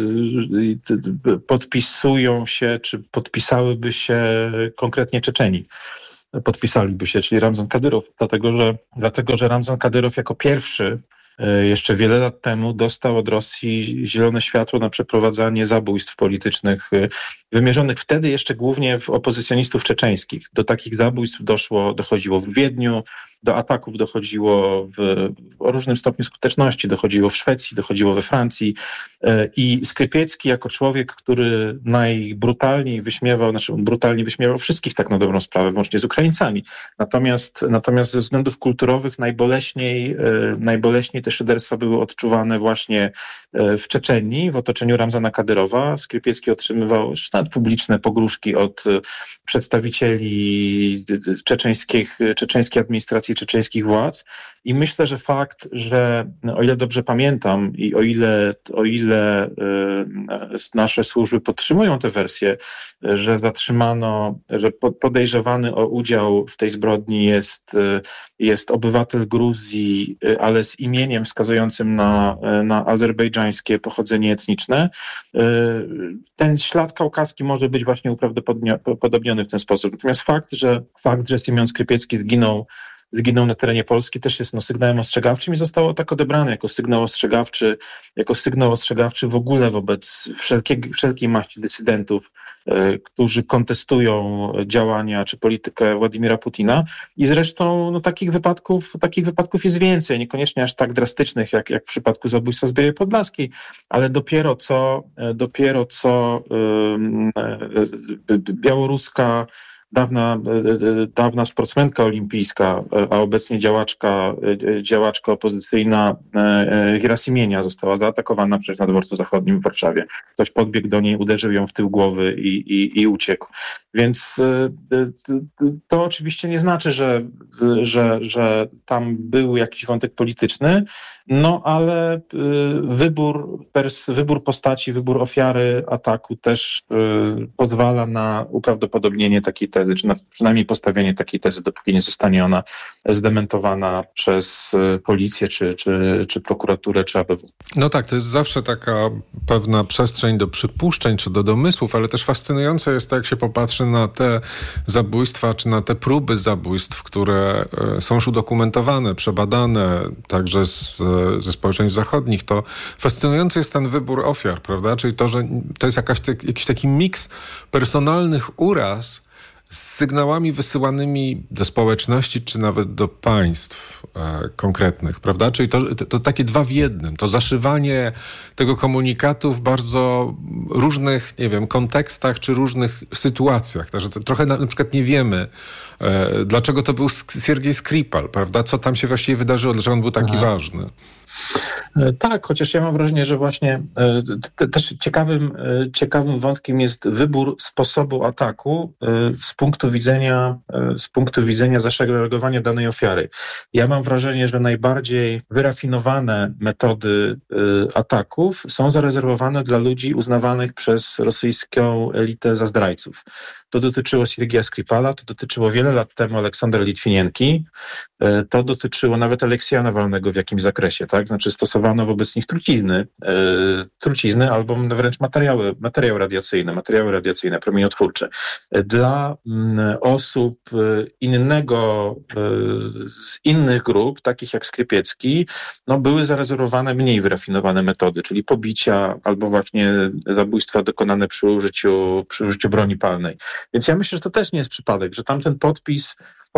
podpisują się, czy podpisałyby się konkretnie Czeczeni. Podpisaliby się, czyli Ramzan Kadyrow, dlatego że Ramzan Kadyrow jako pierwszy jeszcze wiele lat temu dostał od Rosji zielone światło na przeprowadzanie zabójstw politycznych wymierzonych wtedy jeszcze głównie w opozycjonistów czeczeńskich. Do takich zabójstw dochodziło w Wiedniu, do ataków dochodziło o różnym stopniu skuteczności, dochodziło w Szwecji, dochodziło we Francji i Skrypiecki jako człowiek, który najbrutalniej brutalnie wyśmiewał wszystkich tak na dobrą sprawę, włącznie z Ukraińcami. Natomiast ze względów kulturowych najboleśniej te szyderstwa były odczuwane właśnie w Czeczenii, w otoczeniu Ramzana Kadyrowa. Skrypiecki otrzymywał nawet publiczne pogróżki od przedstawicieli czeczeńskiej administracji, czeczeńskich władz i myślę, że fakt, że o ile dobrze pamiętam i o ile nasze służby podtrzymują tę wersję, że że podejrzewany o udział w tej zbrodni jest obywatel Gruzji, ale z imieniem wskazującym na azerbejdżańskie pochodzenie etniczne, ten ślad kaukaski może być właśnie uprawdopodobniony w ten sposób. Natomiast fakt, że Simeon Skrypiecki zginął na terenie Polski, też jest sygnałem ostrzegawczym i zostało tak odebrane jako sygnał ostrzegawczy w ogóle wobec wszelkiej maści dysydentów, którzy kontestują działania czy politykę Władimira Putina. I zresztą takich wypadków jest więcej, niekoniecznie aż tak drastycznych jak w przypadku zabójstwa z Białej Podlaskiej, ale dopiero co białoruska dawna sportsmenka olimpijska, a obecnie działaczka opozycyjna Gerasimienia została zaatakowana przecież na dworcu zachodnim w Warszawie. Ktoś podbiegł do niej, uderzył ją w tył głowy i uciekł. Więc to oczywiście nie znaczy, że tam był jakiś wątek polityczny, ale wybór postaci, wybór ofiary ataku też pozwala na uprawdopodobnienie takiej tezy, czy przynajmniej postawienie takiej tezy, dopóki nie zostanie ona zdementowana przez policję, czy prokuraturę, czy ABW. No tak, to jest zawsze taka pewna przestrzeń do przypuszczeń, czy do domysłów, ale też fascynujące jest to, jak się popatrzy na te zabójstwa, czy na te próby zabójstw, które są już udokumentowane, przebadane, także ze społeczeństw zachodnich, to fascynujący jest ten wybór ofiar, prawda? Czyli to, że to jest jakiś taki miks personalnych uraz z sygnałami wysyłanymi do społeczności, czy nawet do państw konkretnych, prawda? Czyli to takie dwa w jednym. To zaszywanie tego komunikatu w bardzo różnych, kontekstach, czy różnych sytuacjach. Także trochę na przykład nie wiemy, dlaczego to był Siergiej Skripal, prawda? Co tam się właściwie wydarzyło, dlaczego on był taki ważny. Tak, chociaż ja mam wrażenie, że właśnie też ciekawym wątkiem jest wybór sposobu ataku z punktu widzenia zaszeregowania danej ofiary. Ja mam wrażenie, że najbardziej wyrafinowane metody ataków są zarezerwowane dla ludzi uznawanych przez rosyjską elitę za zdrajców. To dotyczyło Siergieja Skripala, to dotyczyło wiele lat temu Aleksandra Litwinienki, to dotyczyło nawet Aleksieja Nawalnego w jakimś zakresie, tak? Znaczy stosowano wobec nich trucizny albo wręcz materiały radiacyjne, promieniotwórcze. Dla osób z innych grup, takich jak Skrypiecki, były zarezerwowane mniej wyrafinowane metody, czyli pobicia albo właśnie zabójstwa dokonane przy użyciu broni palnej. Więc ja myślę, że to też nie jest przypadek, że tamten podpis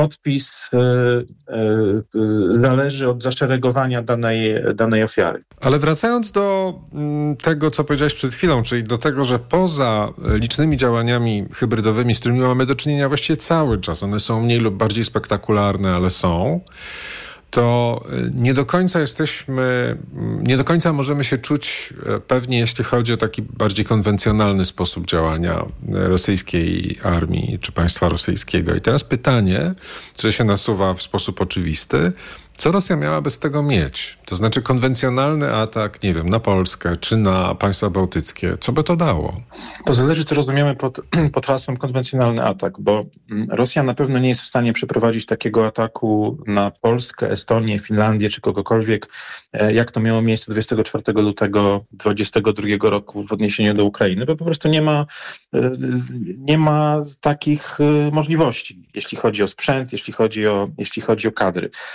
zależy od zaszeregowania danej ofiary. Ale wracając do tego, co powiedziałeś przed chwilą, czyli do tego, że poza licznymi działaniami hybrydowymi, z którymi mamy do czynienia właściwie cały czas, one są mniej lub bardziej spektakularne, ale są, to nie do końca możemy się czuć pewnie, jeśli chodzi o taki bardziej konwencjonalny sposób działania rosyjskiej armii czy państwa rosyjskiego. I teraz pytanie, które się nasuwa w sposób oczywisty, co Rosja miałaby z tego mieć? To znaczy konwencjonalny atak, na Polskę czy na państwa bałtyckie. Co by to dało? To zależy, co rozumiemy pod hasłem konwencjonalny atak, bo Rosja na pewno nie jest w stanie przeprowadzić takiego ataku na Polskę, Estonię, Finlandię czy kogokolwiek, jak to miało miejsce 24 lutego 2022 roku w odniesieniu do Ukrainy, bo po prostu nie ma takich możliwości, jeśli chodzi o sprzęt, jeśli chodzi o kadry.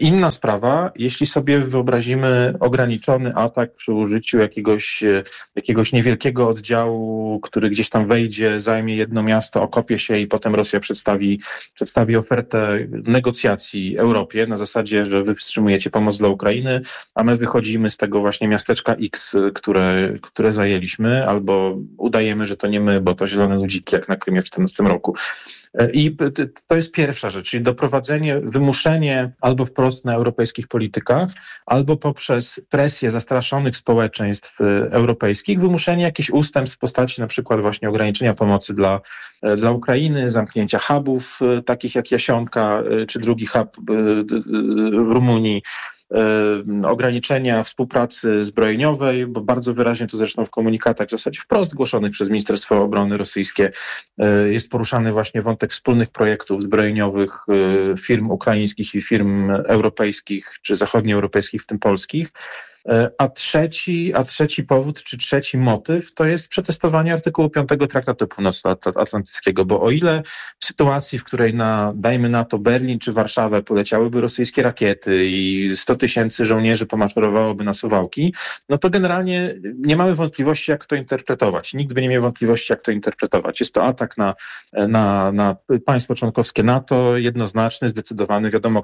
Inna sprawa, jeśli sobie wyobrazimy ograniczony atak przy użyciu jakiegoś niewielkiego oddziału, który gdzieś tam wejdzie, zajmie jedno miasto, okopie się i potem Rosja przedstawi ofertę negocjacji Europie na zasadzie, że wy wstrzymujecie pomoc dla Ukrainy, a my wychodzimy z tego właśnie miasteczka X, które zajęliśmy, albo udajemy, że to nie my, bo to zielone ludziki jak na Krymie w tym roku. I to jest pierwsza rzecz, czyli wymuszenie albo wprost na europejskich politykach, albo poprzez presję zastraszonych społeczeństw europejskich, wymuszenie jakichś ustępstw w postaci na przykład właśnie ograniczenia pomocy dla Ukrainy, zamknięcia hubów takich jak Jasionka, czy drugi hub w Rumunii, ograniczenia współpracy zbrojeniowej, bo bardzo wyraźnie to zresztą w komunikatach w zasadzie wprost głoszonych przez Ministerstwo Obrony rosyjskie jest poruszany właśnie wątek wspólnych projektów zbrojeniowych firm ukraińskich i firm europejskich, czy zachodnioeuropejskich, w tym polskich. A trzeci powód, czy trzeci motyw, to jest przetestowanie artykułu 5 Traktatu Północnoatlantyckiego, bo o ile w sytuacji, w której dajmy na to Berlin czy Warszawę poleciałyby rosyjskie rakiety i 100 000 żołnierzy pomaszerowałoby na Suwałki, no to generalnie nie mamy wątpliwości, jak to interpretować. Nikt by nie miał wątpliwości, jak to interpretować. Jest to atak na państwo członkowskie NATO, jednoznaczny, zdecydowany, wiadomo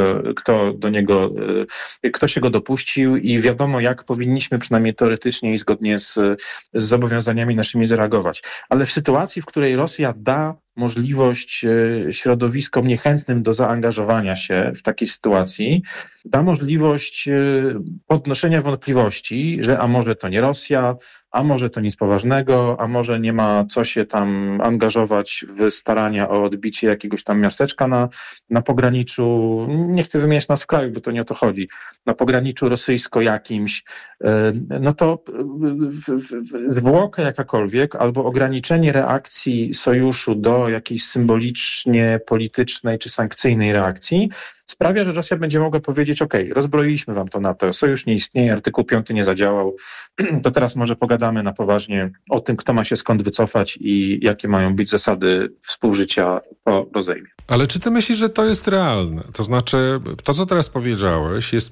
kto się go dopuścił i wiadomo, jak powinniśmy przynajmniej teoretycznie i zgodnie z zobowiązaniami naszymi zareagować. Ale w sytuacji, w której Rosja da możliwość środowiskom niechętnym do zaangażowania się w takiej sytuacji, da możliwość podnoszenia wątpliwości, że a może to nie Rosja, a może to nic poważnego, a może nie ma co się tam angażować w starania o odbicie jakiegoś tam miasteczka na pograniczu, nie chcę wymieniać nazw krajów, bo to nie o to chodzi, na pograniczu rosyjsko-jakimś, no to zwłoka jakakolwiek albo ograniczenie reakcji sojuszu do jakiejś symbolicznie politycznej czy sankcyjnej reakcji sprawia, że Rosja będzie mogła powiedzieć, rozbroiliśmy wam to NATO, sojusz nie istnieje, artykuł 5 nie zadziałał, to teraz może pogadamy na poważnie o tym, kto ma się skąd wycofać i jakie mają być zasady współżycia po rozejmie. Ale czy ty myślisz, że to jest realne? To znaczy, to co teraz powiedziałeś jest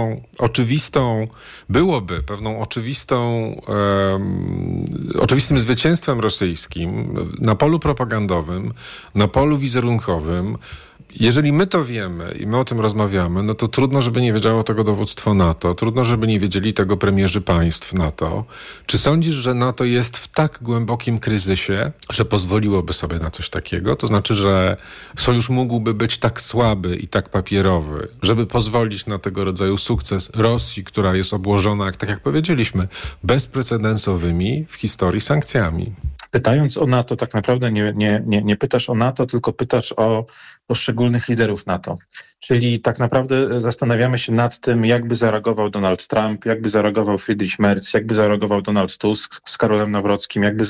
oczywistym zwycięstwem rosyjskim na polu propagandowym, na polu wizerunkowym. Jeżeli my to wiemy i my o tym rozmawiamy, no to trudno, żeby nie wiedziało tego dowództwo NATO, trudno, żeby nie wiedzieli tego premierzy państw NATO. Czy sądzisz, że NATO jest w tak głębokim kryzysie, że pozwoliłoby sobie na coś takiego? To znaczy, że sojusz mógłby być tak słaby i tak papierowy, żeby pozwolić na tego rodzaju sukces Rosji, która jest obłożona, tak jak powiedzieliśmy, bezprecedensowymi w historii sankcjami? Pytając o NATO, tak naprawdę nie pytasz o NATO, tylko pytasz o poszczególnych liderów NATO. Czyli tak naprawdę zastanawiamy się nad tym, jakby zareagował Donald Trump, jakby zareagował Friedrich Merz, jakby zareagował Donald Tusk z Karolem Nawrockim, jakby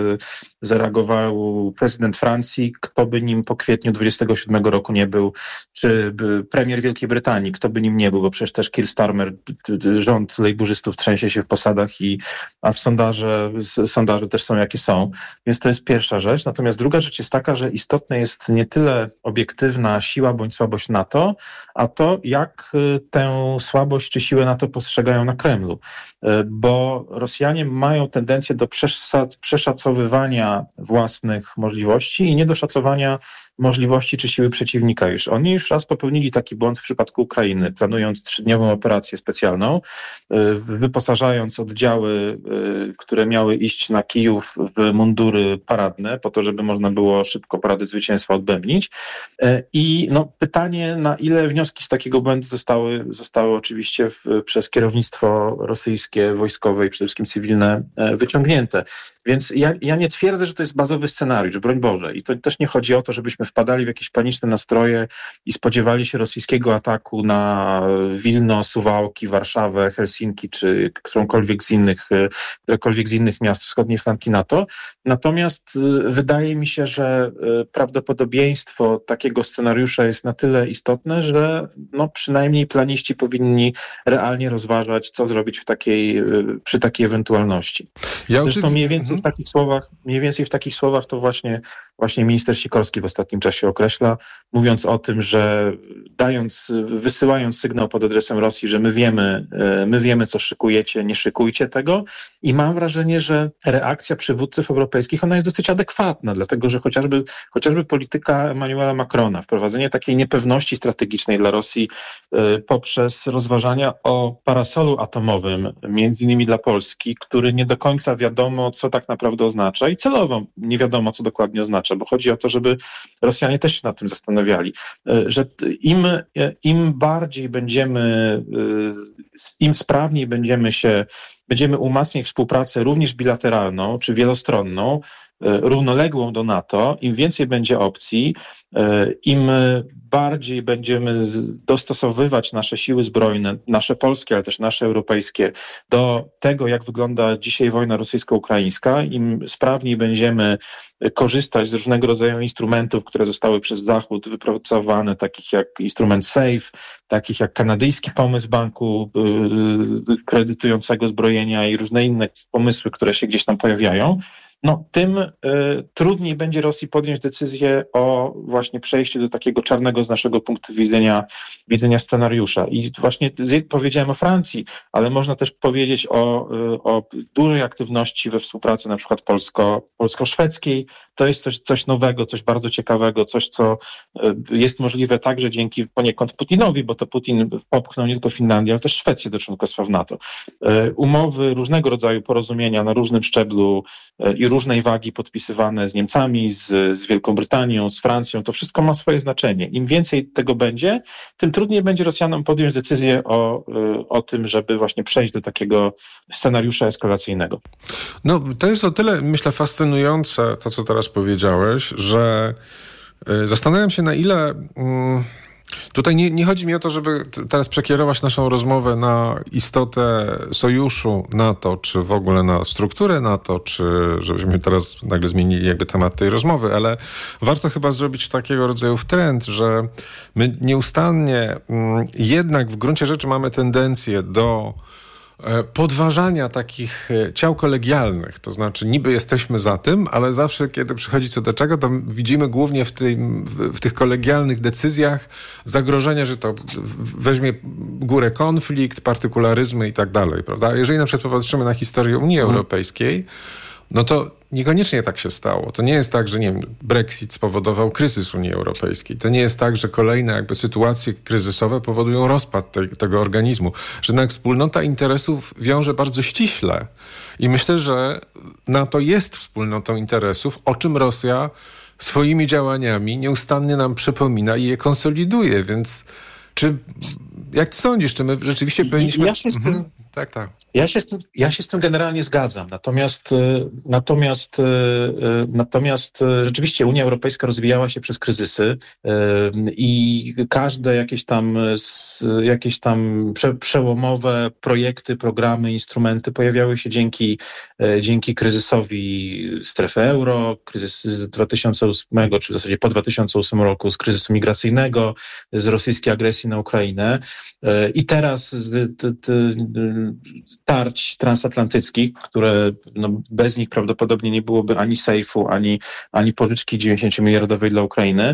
zareagował prezydent Francji, kto by nim po kwietniu 27 roku nie był, czy premier Wielkiej Brytanii, kto by nim nie był, bo przecież też Keir Starmer, rząd lejburzystów trzęsie się w posadach, a sondaże też są jakie są. Więc to jest pierwsza rzecz. Natomiast druga rzecz jest taka, że istotne jest nie tyle obiektywna siła bądź słabość NATO, a to jak tę słabość czy siłę NATO postrzegają na Kremlu. Bo Rosjanie mają tendencję do przeszacowywania własnych możliwości i niedoszacowania możliwości czy siły przeciwnika już. Oni już raz popełnili taki błąd w przypadku Ukrainy, planując 3-dniową operację specjalną, wyposażając oddziały, które miały iść na Kijów w mundury paradne, po to, żeby można było szybko parady zwycięstwa odbębnić. I pytanie, na ile wnioski z takiego błędu zostały oczywiście przez kierownictwo rosyjskie, wojskowe i przede wszystkim cywilne wyciągnięte. Więc ja nie twierdzę, że to jest bazowy scenariusz, broń Boże. I to też nie chodzi o to, żebyśmy wpadali w jakieś paniczne nastroje i spodziewali się rosyjskiego ataku na Wilno, Suwałki, Warszawę, Helsinki czy którekolwiek z innych miast wschodniej flanki NATO. Natomiast wydaje mi się, że prawdopodobieństwo takiego scenariusza jest na tyle istotne, że przynajmniej planiści powinni realnie rozważać, co zrobić przy takiej ewentualności. Zresztą mniej więcej w takich słowach to właśnie minister Sikorski w ostatnim czasie określa, mówiąc o tym, że wysyłając sygnał pod adresem Rosji, że my wiemy, co szykujecie, nie szykujcie tego. I mam wrażenie, że reakcja przywódców europejskich, ona jest dosyć adekwatna, dlatego że chociażby polityka Emmanuela Macrona, wprowadzenie takiej niepewności strategicznej dla Rosji poprzez rozważania o parasolu atomowym, między innymi dla Polski, który nie do końca wiadomo, co tak naprawdę oznacza i celowo nie wiadomo, co dokładnie oznacza, bo chodzi o to, żeby Rosjanie też się nad tym zastanawiali, że im bardziej im sprawniej będziemy umacniać współpracę również bilateralną czy wielostronną, równoległą do NATO, im więcej będzie opcji, im bardziej będziemy dostosowywać nasze siły zbrojne, nasze polskie, ale też nasze europejskie, do tego, jak wygląda dzisiaj wojna rosyjsko-ukraińska, im sprawniej będziemy korzystać z różnego rodzaju instrumentów, które zostały przez Zachód wypracowane, takich jak instrument SAFE, takich jak kanadyjski pomysł banku kredytującego zbrojenia i różne inne pomysły, które się gdzieś tam pojawiają, tym trudniej będzie Rosji podjąć decyzję o właśnie przejściu do takiego czarnego z naszego punktu widzenia scenariusza. I właśnie powiedziałem o Francji, ale można też powiedzieć o dużej aktywności we współpracy na przykład polsko-szwedzkiej. To jest coś nowego, coś bardzo ciekawego, coś, co jest możliwe także dzięki poniekąd Putinowi, bo to Putin popchnął nie tylko Finlandię, ale też Szwecję do członkostwa w NATO. Umowy, różnego rodzaju porozumienia na różnym szczeblu i różnej wagi podpisywane z Niemcami, z Wielką Brytanią, z Francją, to wszystko ma swoje znaczenie. Im więcej tego będzie, tym trudniej będzie Rosjanom podjąć decyzję o tym, żeby właśnie przejść do takiego scenariusza eskalacyjnego. To jest o tyle, myślę, fascynujące to, co teraz powiedziałeś, że zastanawiam się, na ile... Tutaj nie chodzi mi o to, żeby teraz przekierować naszą rozmowę na istotę sojuszu NATO, czy w ogóle na strukturę NATO, czy żebyśmy teraz nagle zmienili jakby temat tej rozmowy, ale warto chyba zrobić takiego rodzaju trend, że my nieustannie jednak w gruncie rzeczy mamy tendencję do podważania takich ciał kolegialnych, to znaczy niby jesteśmy za tym, ale zawsze kiedy przychodzi co do czego, to widzimy głównie w tych kolegialnych decyzjach zagrożenie, że to weźmie górę konflikt, partykularyzmy i tak dalej, prawda? Jeżeli na przykład popatrzymy na historię Unii Europejskiej, to niekoniecznie tak się stało. To nie jest tak, że Brexit spowodował kryzys Unii Europejskiej. To nie jest tak, że kolejne jakby sytuacje kryzysowe powodują rozpad tego organizmu. Że jednak wspólnota interesów wiąże bardzo ściśle. I myślę, że NATO jest wspólnotą interesów, o czym Rosja swoimi działaniami nieustannie nam przypomina i je konsoliduje. Więc jak ty sądzisz, czy my rzeczywiście powinniśmy... Ja się z tym... Tak. Ja się z tym generalnie zgadzam. Natomiast rzeczywiście Unia Europejska rozwijała się przez kryzysy i każde jakieś tam przełomowe projekty, programy, instrumenty pojawiały się dzięki kryzysowi strefy euro, kryzys z 2008, czy w zasadzie po 2008 roku, z kryzysu migracyjnego, z rosyjskiej agresji na Ukrainę i teraz tarć transatlantyckich, które bez nich prawdopodobnie nie byłoby ani sejfu, ani pożyczki 90-miliardowej dla Ukrainy.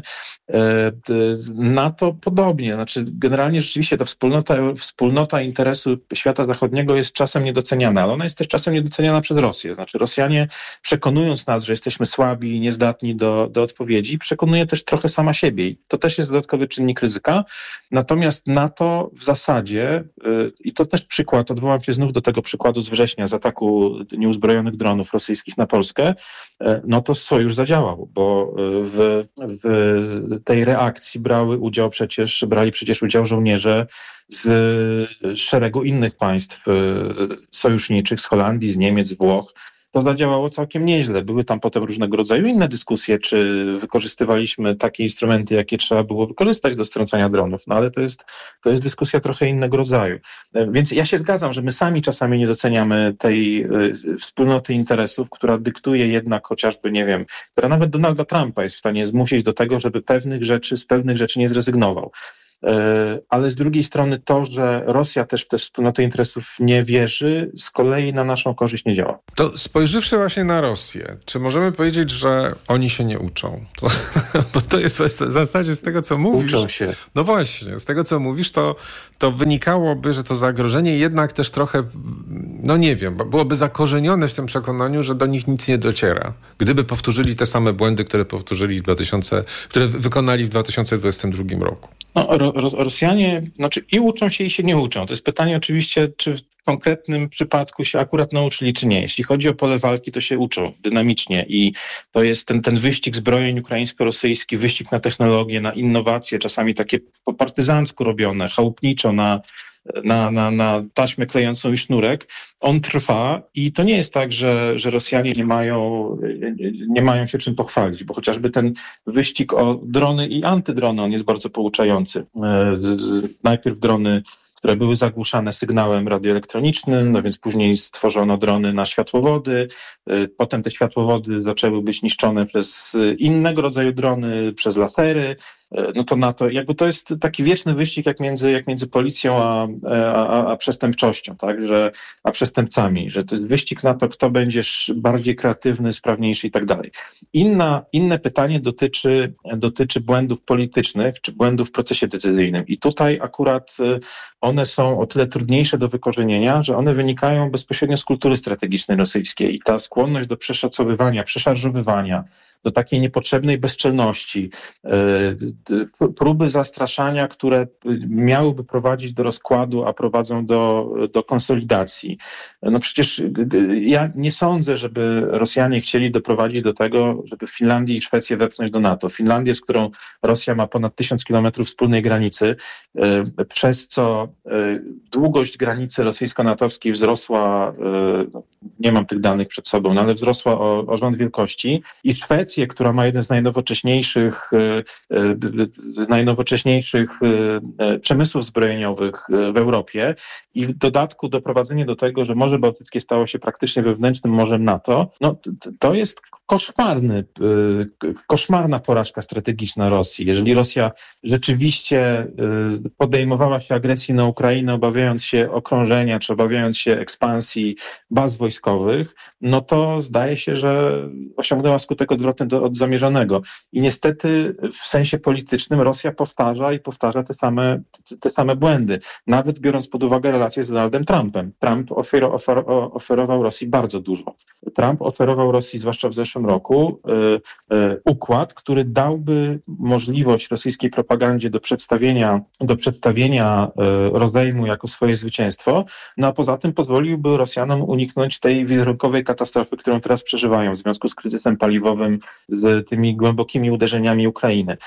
NATO podobnie. Znaczy generalnie rzeczywiście ta wspólnota interesu świata zachodniego jest czasem niedoceniana, ale ona jest też czasem niedoceniana przez Rosję. Znaczy Rosjanie, przekonując nas, że jesteśmy słabi i niezdatni do odpowiedzi, przekonuje też trochę sama siebie. I to też jest dodatkowy czynnik ryzyka. Natomiast NATO w zasadzie, i to też przykład, odwołam się znów do tego przykładu z września, z ataku nieuzbrojonych dronów rosyjskich na Polskę, to sojusz zadziałał, bo w tej reakcji brali przecież udział żołnierze z szeregu innych państw sojuszniczych, z Holandii, z Niemiec, z Włoch. to zadziałało całkiem nieźle. Były tam potem różnego rodzaju inne dyskusje, czy wykorzystywaliśmy takie instrumenty, jakie trzeba było wykorzystać do strącania dronów, no ale to jest dyskusja trochę innego rodzaju. Więc ja się zgadzam, że my sami czasami nie doceniamy tej wspólnoty interesów, która dyktuje jednak chociażby, nie wiem, która nawet Donalda Trumpa jest w stanie zmusić do tego, żeby z pewnych rzeczy nie zrezygnował. Ale z drugiej strony to, że Rosja też w tę wspólnotę interesów nie wierzy, z kolei na naszą korzyść nie działa. To spojrzywszy właśnie na Rosję, czy możemy powiedzieć, że oni się nie uczą? Bo to jest w zasadzie z tego, co mówisz. Uczą się. No właśnie, z tego, co mówisz, to wynikałoby, że to zagrożenie jednak też trochę, no nie wiem, byłoby zakorzenione w tym przekonaniu, że do nich nic nie dociera. Gdyby powtórzyli te same błędy, które wykonali w 2022 roku. No, Rosjanie i uczą się i się nie uczą. To jest pytanie oczywiście, czy w konkretnym przypadku się akurat nauczyli, czy nie. Jeśli chodzi o pole walki, to się uczą dynamicznie i to jest ten wyścig zbrojeń ukraińsko-rosyjski, wyścig na technologię, na innowacje, czasami takie po partyzancku robione, chałupniczo, na taśmę klejącą i sznurek, on trwa i to nie jest tak, że Rosjanie nie mają się czym pochwalić, bo chociażby ten wyścig o drony i antydrony, on jest bardzo pouczający. Najpierw drony, które były zagłuszane sygnałem radioelektronicznym, no więc później stworzono drony na światłowody, potem te światłowody zaczęły być niszczone przez innego rodzaju drony, przez lasery. No to na to, jakby to jest taki wieczny wyścig jak między policją a przestępczością, tak, a przestępcami, że to jest wyścig na to, kto będzie bardziej kreatywny, sprawniejszy i tak dalej. Inne pytanie dotyczy błędów politycznych, czy błędów w procesie decyzyjnym. I tutaj akurat one są o tyle trudniejsze do wykorzenienia, że one wynikają bezpośrednio z kultury strategicznej rosyjskiej i ta skłonność do przeszacowywania, przeszarżowywania, do takiej niepotrzebnej bezczelności, próby zastraszania, które miałyby prowadzić do rozkładu, a prowadzą do konsolidacji. No przecież ja nie sądzę, żeby Rosjanie chcieli doprowadzić do tego, żeby Finlandię i Szwecję wepchnąć do NATO. Finlandię, z którą Rosja ma ponad 1000 kilometrów wspólnej granicy, przez co długość granicy rosyjsko-natowskiej wzrosła, nie mam tych danych przed sobą, no ale wzrosła o rząd wielkości i Szwecję, która ma jeden z najnowocześniejszych przemysłów zbrojeniowych w Europie i w dodatku doprowadzenie do tego, że Morze Bałtyckie stało się praktycznie wewnętrznym morzem NATO, no to jest koszmarna porażka strategiczna Rosji. Jeżeli Rosja rzeczywiście podejmowała się agresji na Ukrainę, obawiając się okrążenia, czy obawiając się ekspansji baz wojskowych, no to zdaje się, że osiągnęła skutek odwrotny od zamierzonego. I niestety w sensie politycznym Rosja powtarza te same błędy. Nawet biorąc pod uwagę relacje z Donaldem Trumpem. Trump oferował Rosji bardzo dużo. Trump oferował Rosji, zwłaszcza w zeszłym roku, układ, który dałby możliwość rosyjskiej propagandzie do przedstawienia rozejmu jako swoje zwycięstwo, no a poza tym pozwoliłby Rosjanom uniknąć tej wizerunkowej katastrofy, którą teraz przeżywają w związku z kryzysem paliwowym, z tymi głębokimi uderzeniami Ukrainy.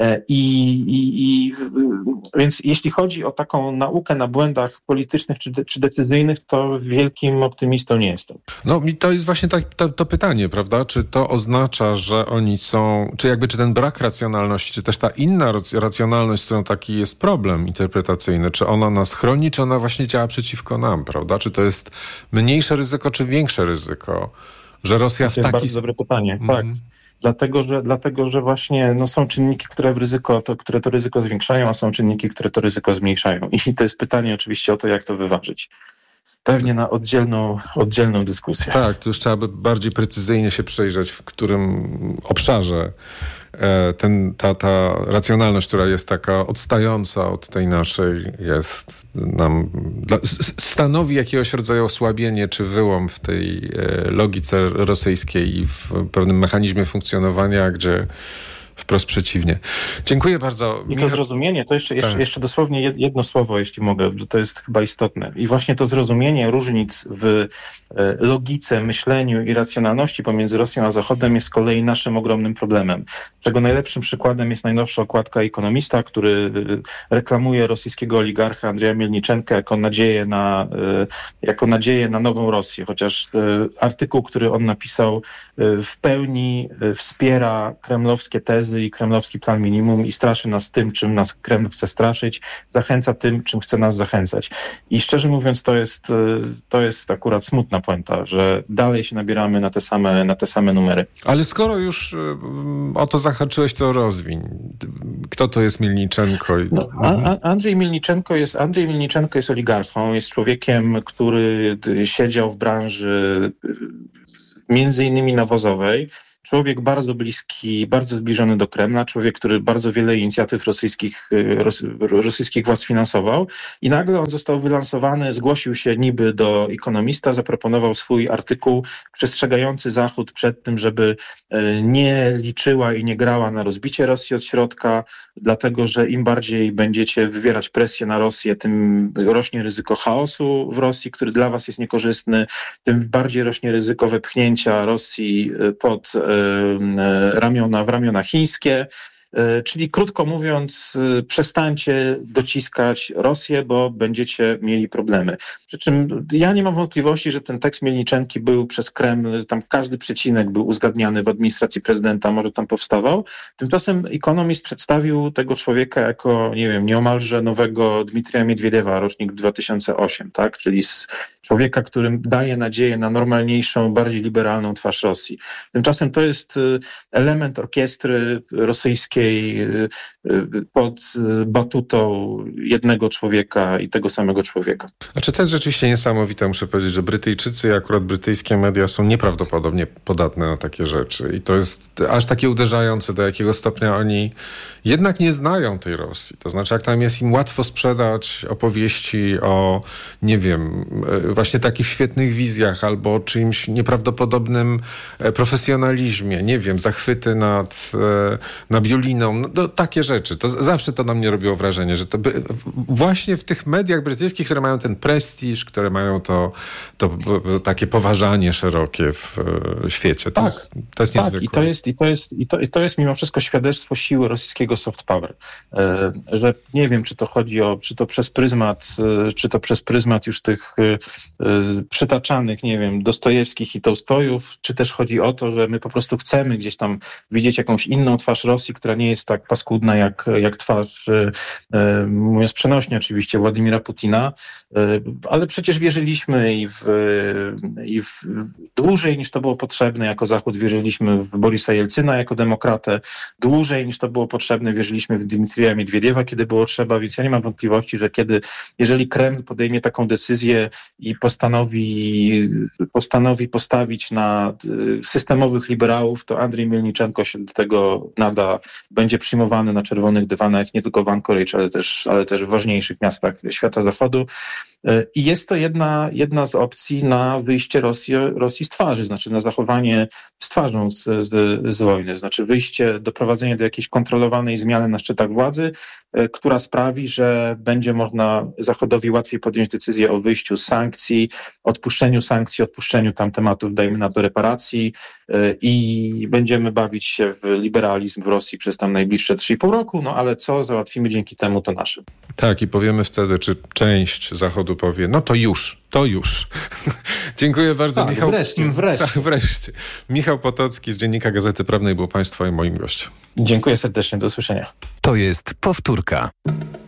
Więc jeśli chodzi o taką naukę na błędach politycznych czy decyzyjnych, to wielkim optymistą nie jestem. No i to jest właśnie to pytanie, prawda? Czy to oznacza, że oni są, czy ten brak racjonalności, czy też ta inna racjonalność, z którą taki jest problem interpretacyjny, czy ona nas chroni, czy ona właśnie działa przeciwko nam, prawda? Czy to jest mniejsze ryzyko, czy większe ryzyko, że Rosja to jest bardzo dobre pytanie, tak. Dlatego, że właśnie są czynniki, które to ryzyko zwiększają, a są czynniki, które to ryzyko zmniejszają. I to jest pytanie oczywiście o to, jak to wyważyć. Pewnie na oddzielną dyskusję. Tak, tu już trzeba by bardziej precyzyjnie się przejrzeć, w którym obszarze ta racjonalność, która jest taka odstająca od tej naszej, stanowi jakiegoś rodzaju osłabienie czy wyłom w tej logice rosyjskiej i w pewnym mechanizmie funkcjonowania, gdzie wprost przeciwnie. Dziękuję bardzo. I to zrozumienie, to jeszcze dosłownie jedno słowo, jeśli mogę, bo to jest chyba istotne. I właśnie to zrozumienie różnic w logice, myśleniu i racjonalności pomiędzy Rosją a Zachodem jest z kolei naszym ogromnym problemem. Czego najlepszym przykładem jest najnowsza okładka Ekonomista, który reklamuje rosyjskiego oligarcha Andrzeja Mielniczenka jako nadzieję na nową Rosję, chociaż artykuł, który on napisał, w pełni wspiera kremlowskie tezy i kremlowski plan minimum i straszy nas tym, czym nas Kreml chce straszyć, zachęca tym, czym chce nas zachęcać. I szczerze mówiąc, to jest akurat smutna puenta, że dalej się nabieramy na te same numery. Ale skoro już o to zahaczyłeś, to rozwiń. Kto to jest Mielniczenko? Andrzej Mielniczenko jest oligarchą, jest człowiekiem, który siedział w branży między innymi nawozowej. Człowiek bardzo bliski, bardzo zbliżony do Kremla, człowiek, który bardzo wiele inicjatyw rosyjskich władz finansował i nagle on został wylansowany, zgłosił się niby do Ekonomista, zaproponował swój artykuł przestrzegający Zachód przed tym, żeby nie liczyła i nie grała na rozbicie Rosji od środka, dlatego że im bardziej będziecie wywierać presję na Rosję, tym rośnie ryzyko chaosu w Rosji, który dla was jest niekorzystny, tym bardziej rośnie ryzyko wepchnięcia Rosji pod w ramiona chińskie. Czyli krótko mówiąc, przestańcie dociskać Rosję, bo będziecie mieli problemy. Przy czym ja nie mam wątpliwości, że ten tekst Mielniczenki był przez Kreml, tam każdy przecinek był uzgadniany w administracji prezydenta, może tam powstawał. Tymczasem Economist przedstawił tego człowieka jako, nieomalże nowego Dmitrija Miedwiediewa, rocznik 2008, tak? Czyli z człowieka, którym daje nadzieję na normalniejszą, bardziej liberalną twarz Rosji. Tymczasem to jest element orkiestry rosyjskiej pod batutą jednego człowieka i tego samego człowieka. Znaczy to jest rzeczywiście niesamowite, muszę powiedzieć, że Brytyjczycy i akurat brytyjskie media są nieprawdopodobnie podatne na takie rzeczy i to jest aż takie uderzające, do jakiego stopnia oni jednak nie znają tej Rosji. To znaczy, jak tam jest im łatwo sprzedać opowieści o, właśnie takich świetnych wizjach albo o czymś nieprawdopodobnym profesjonalizmie, zachwyty nad Juliną, takie rzeczy. To zawsze to na mnie robiło wrażenie, że to właśnie w tych mediach brytyjskich, które mają ten prestiż, które mają to takie poważanie szerokie w świecie. To jest niezwykłe. I to jest mimo wszystko świadectwo siły rosyjskiego soft power. Że nie wiem, czy to przez pryzmat już tych przytaczanych, Dostojewskich i Tołstojów, czy też chodzi o to, że my po prostu chcemy gdzieś tam widzieć jakąś inną twarz Rosji, która nie jest tak paskudna jak twarz, mówiąc przenośnie oczywiście, Władimira Putina, ale przecież wierzyliśmy i w dłużej niż to było potrzebne jako Zachód wierzyliśmy w Borisa Jelcyna jako demokratę, dłużej niż to było potrzebne wierzyliśmy w Dmitrija Miedwiediewa, kiedy było trzeba, więc ja nie mam wątpliwości, że jeżeli Kreml podejmie taką decyzję i postanowi postawić na systemowych liberałów, to Andrzej Mielniczenko się do tego nada, będzie przyjmowany na czerwonych dywanach nie tylko w Anchorage, ale też w ważniejszych miastach świata zachodu. I jest to jedna z opcji na wyjście Rosji z twarzy, znaczy na zachowanie z twarzą z wojny, znaczy doprowadzenie do jakiejś kontrolowanej zmiany na szczytach władzy, która sprawi, że będzie można Zachodowi łatwiej podjąć decyzję o wyjściu z sankcji, odpuszczeniu tam tematów, dajmy na to reparacji i będziemy bawić się w liberalizm w Rosji przez tam najbliższe 3,5 roku, ale co załatwimy dzięki temu, to nasze. Tak, i powiemy wtedy, czy część Zachodu powie, to już. Dziękuję bardzo, Michał. Wreszcie. Michał Potocki z Dziennika Gazety Prawnej był Państwa i moim gościem. Dziękuję serdecznie, do usłyszenia. To jest powtórka.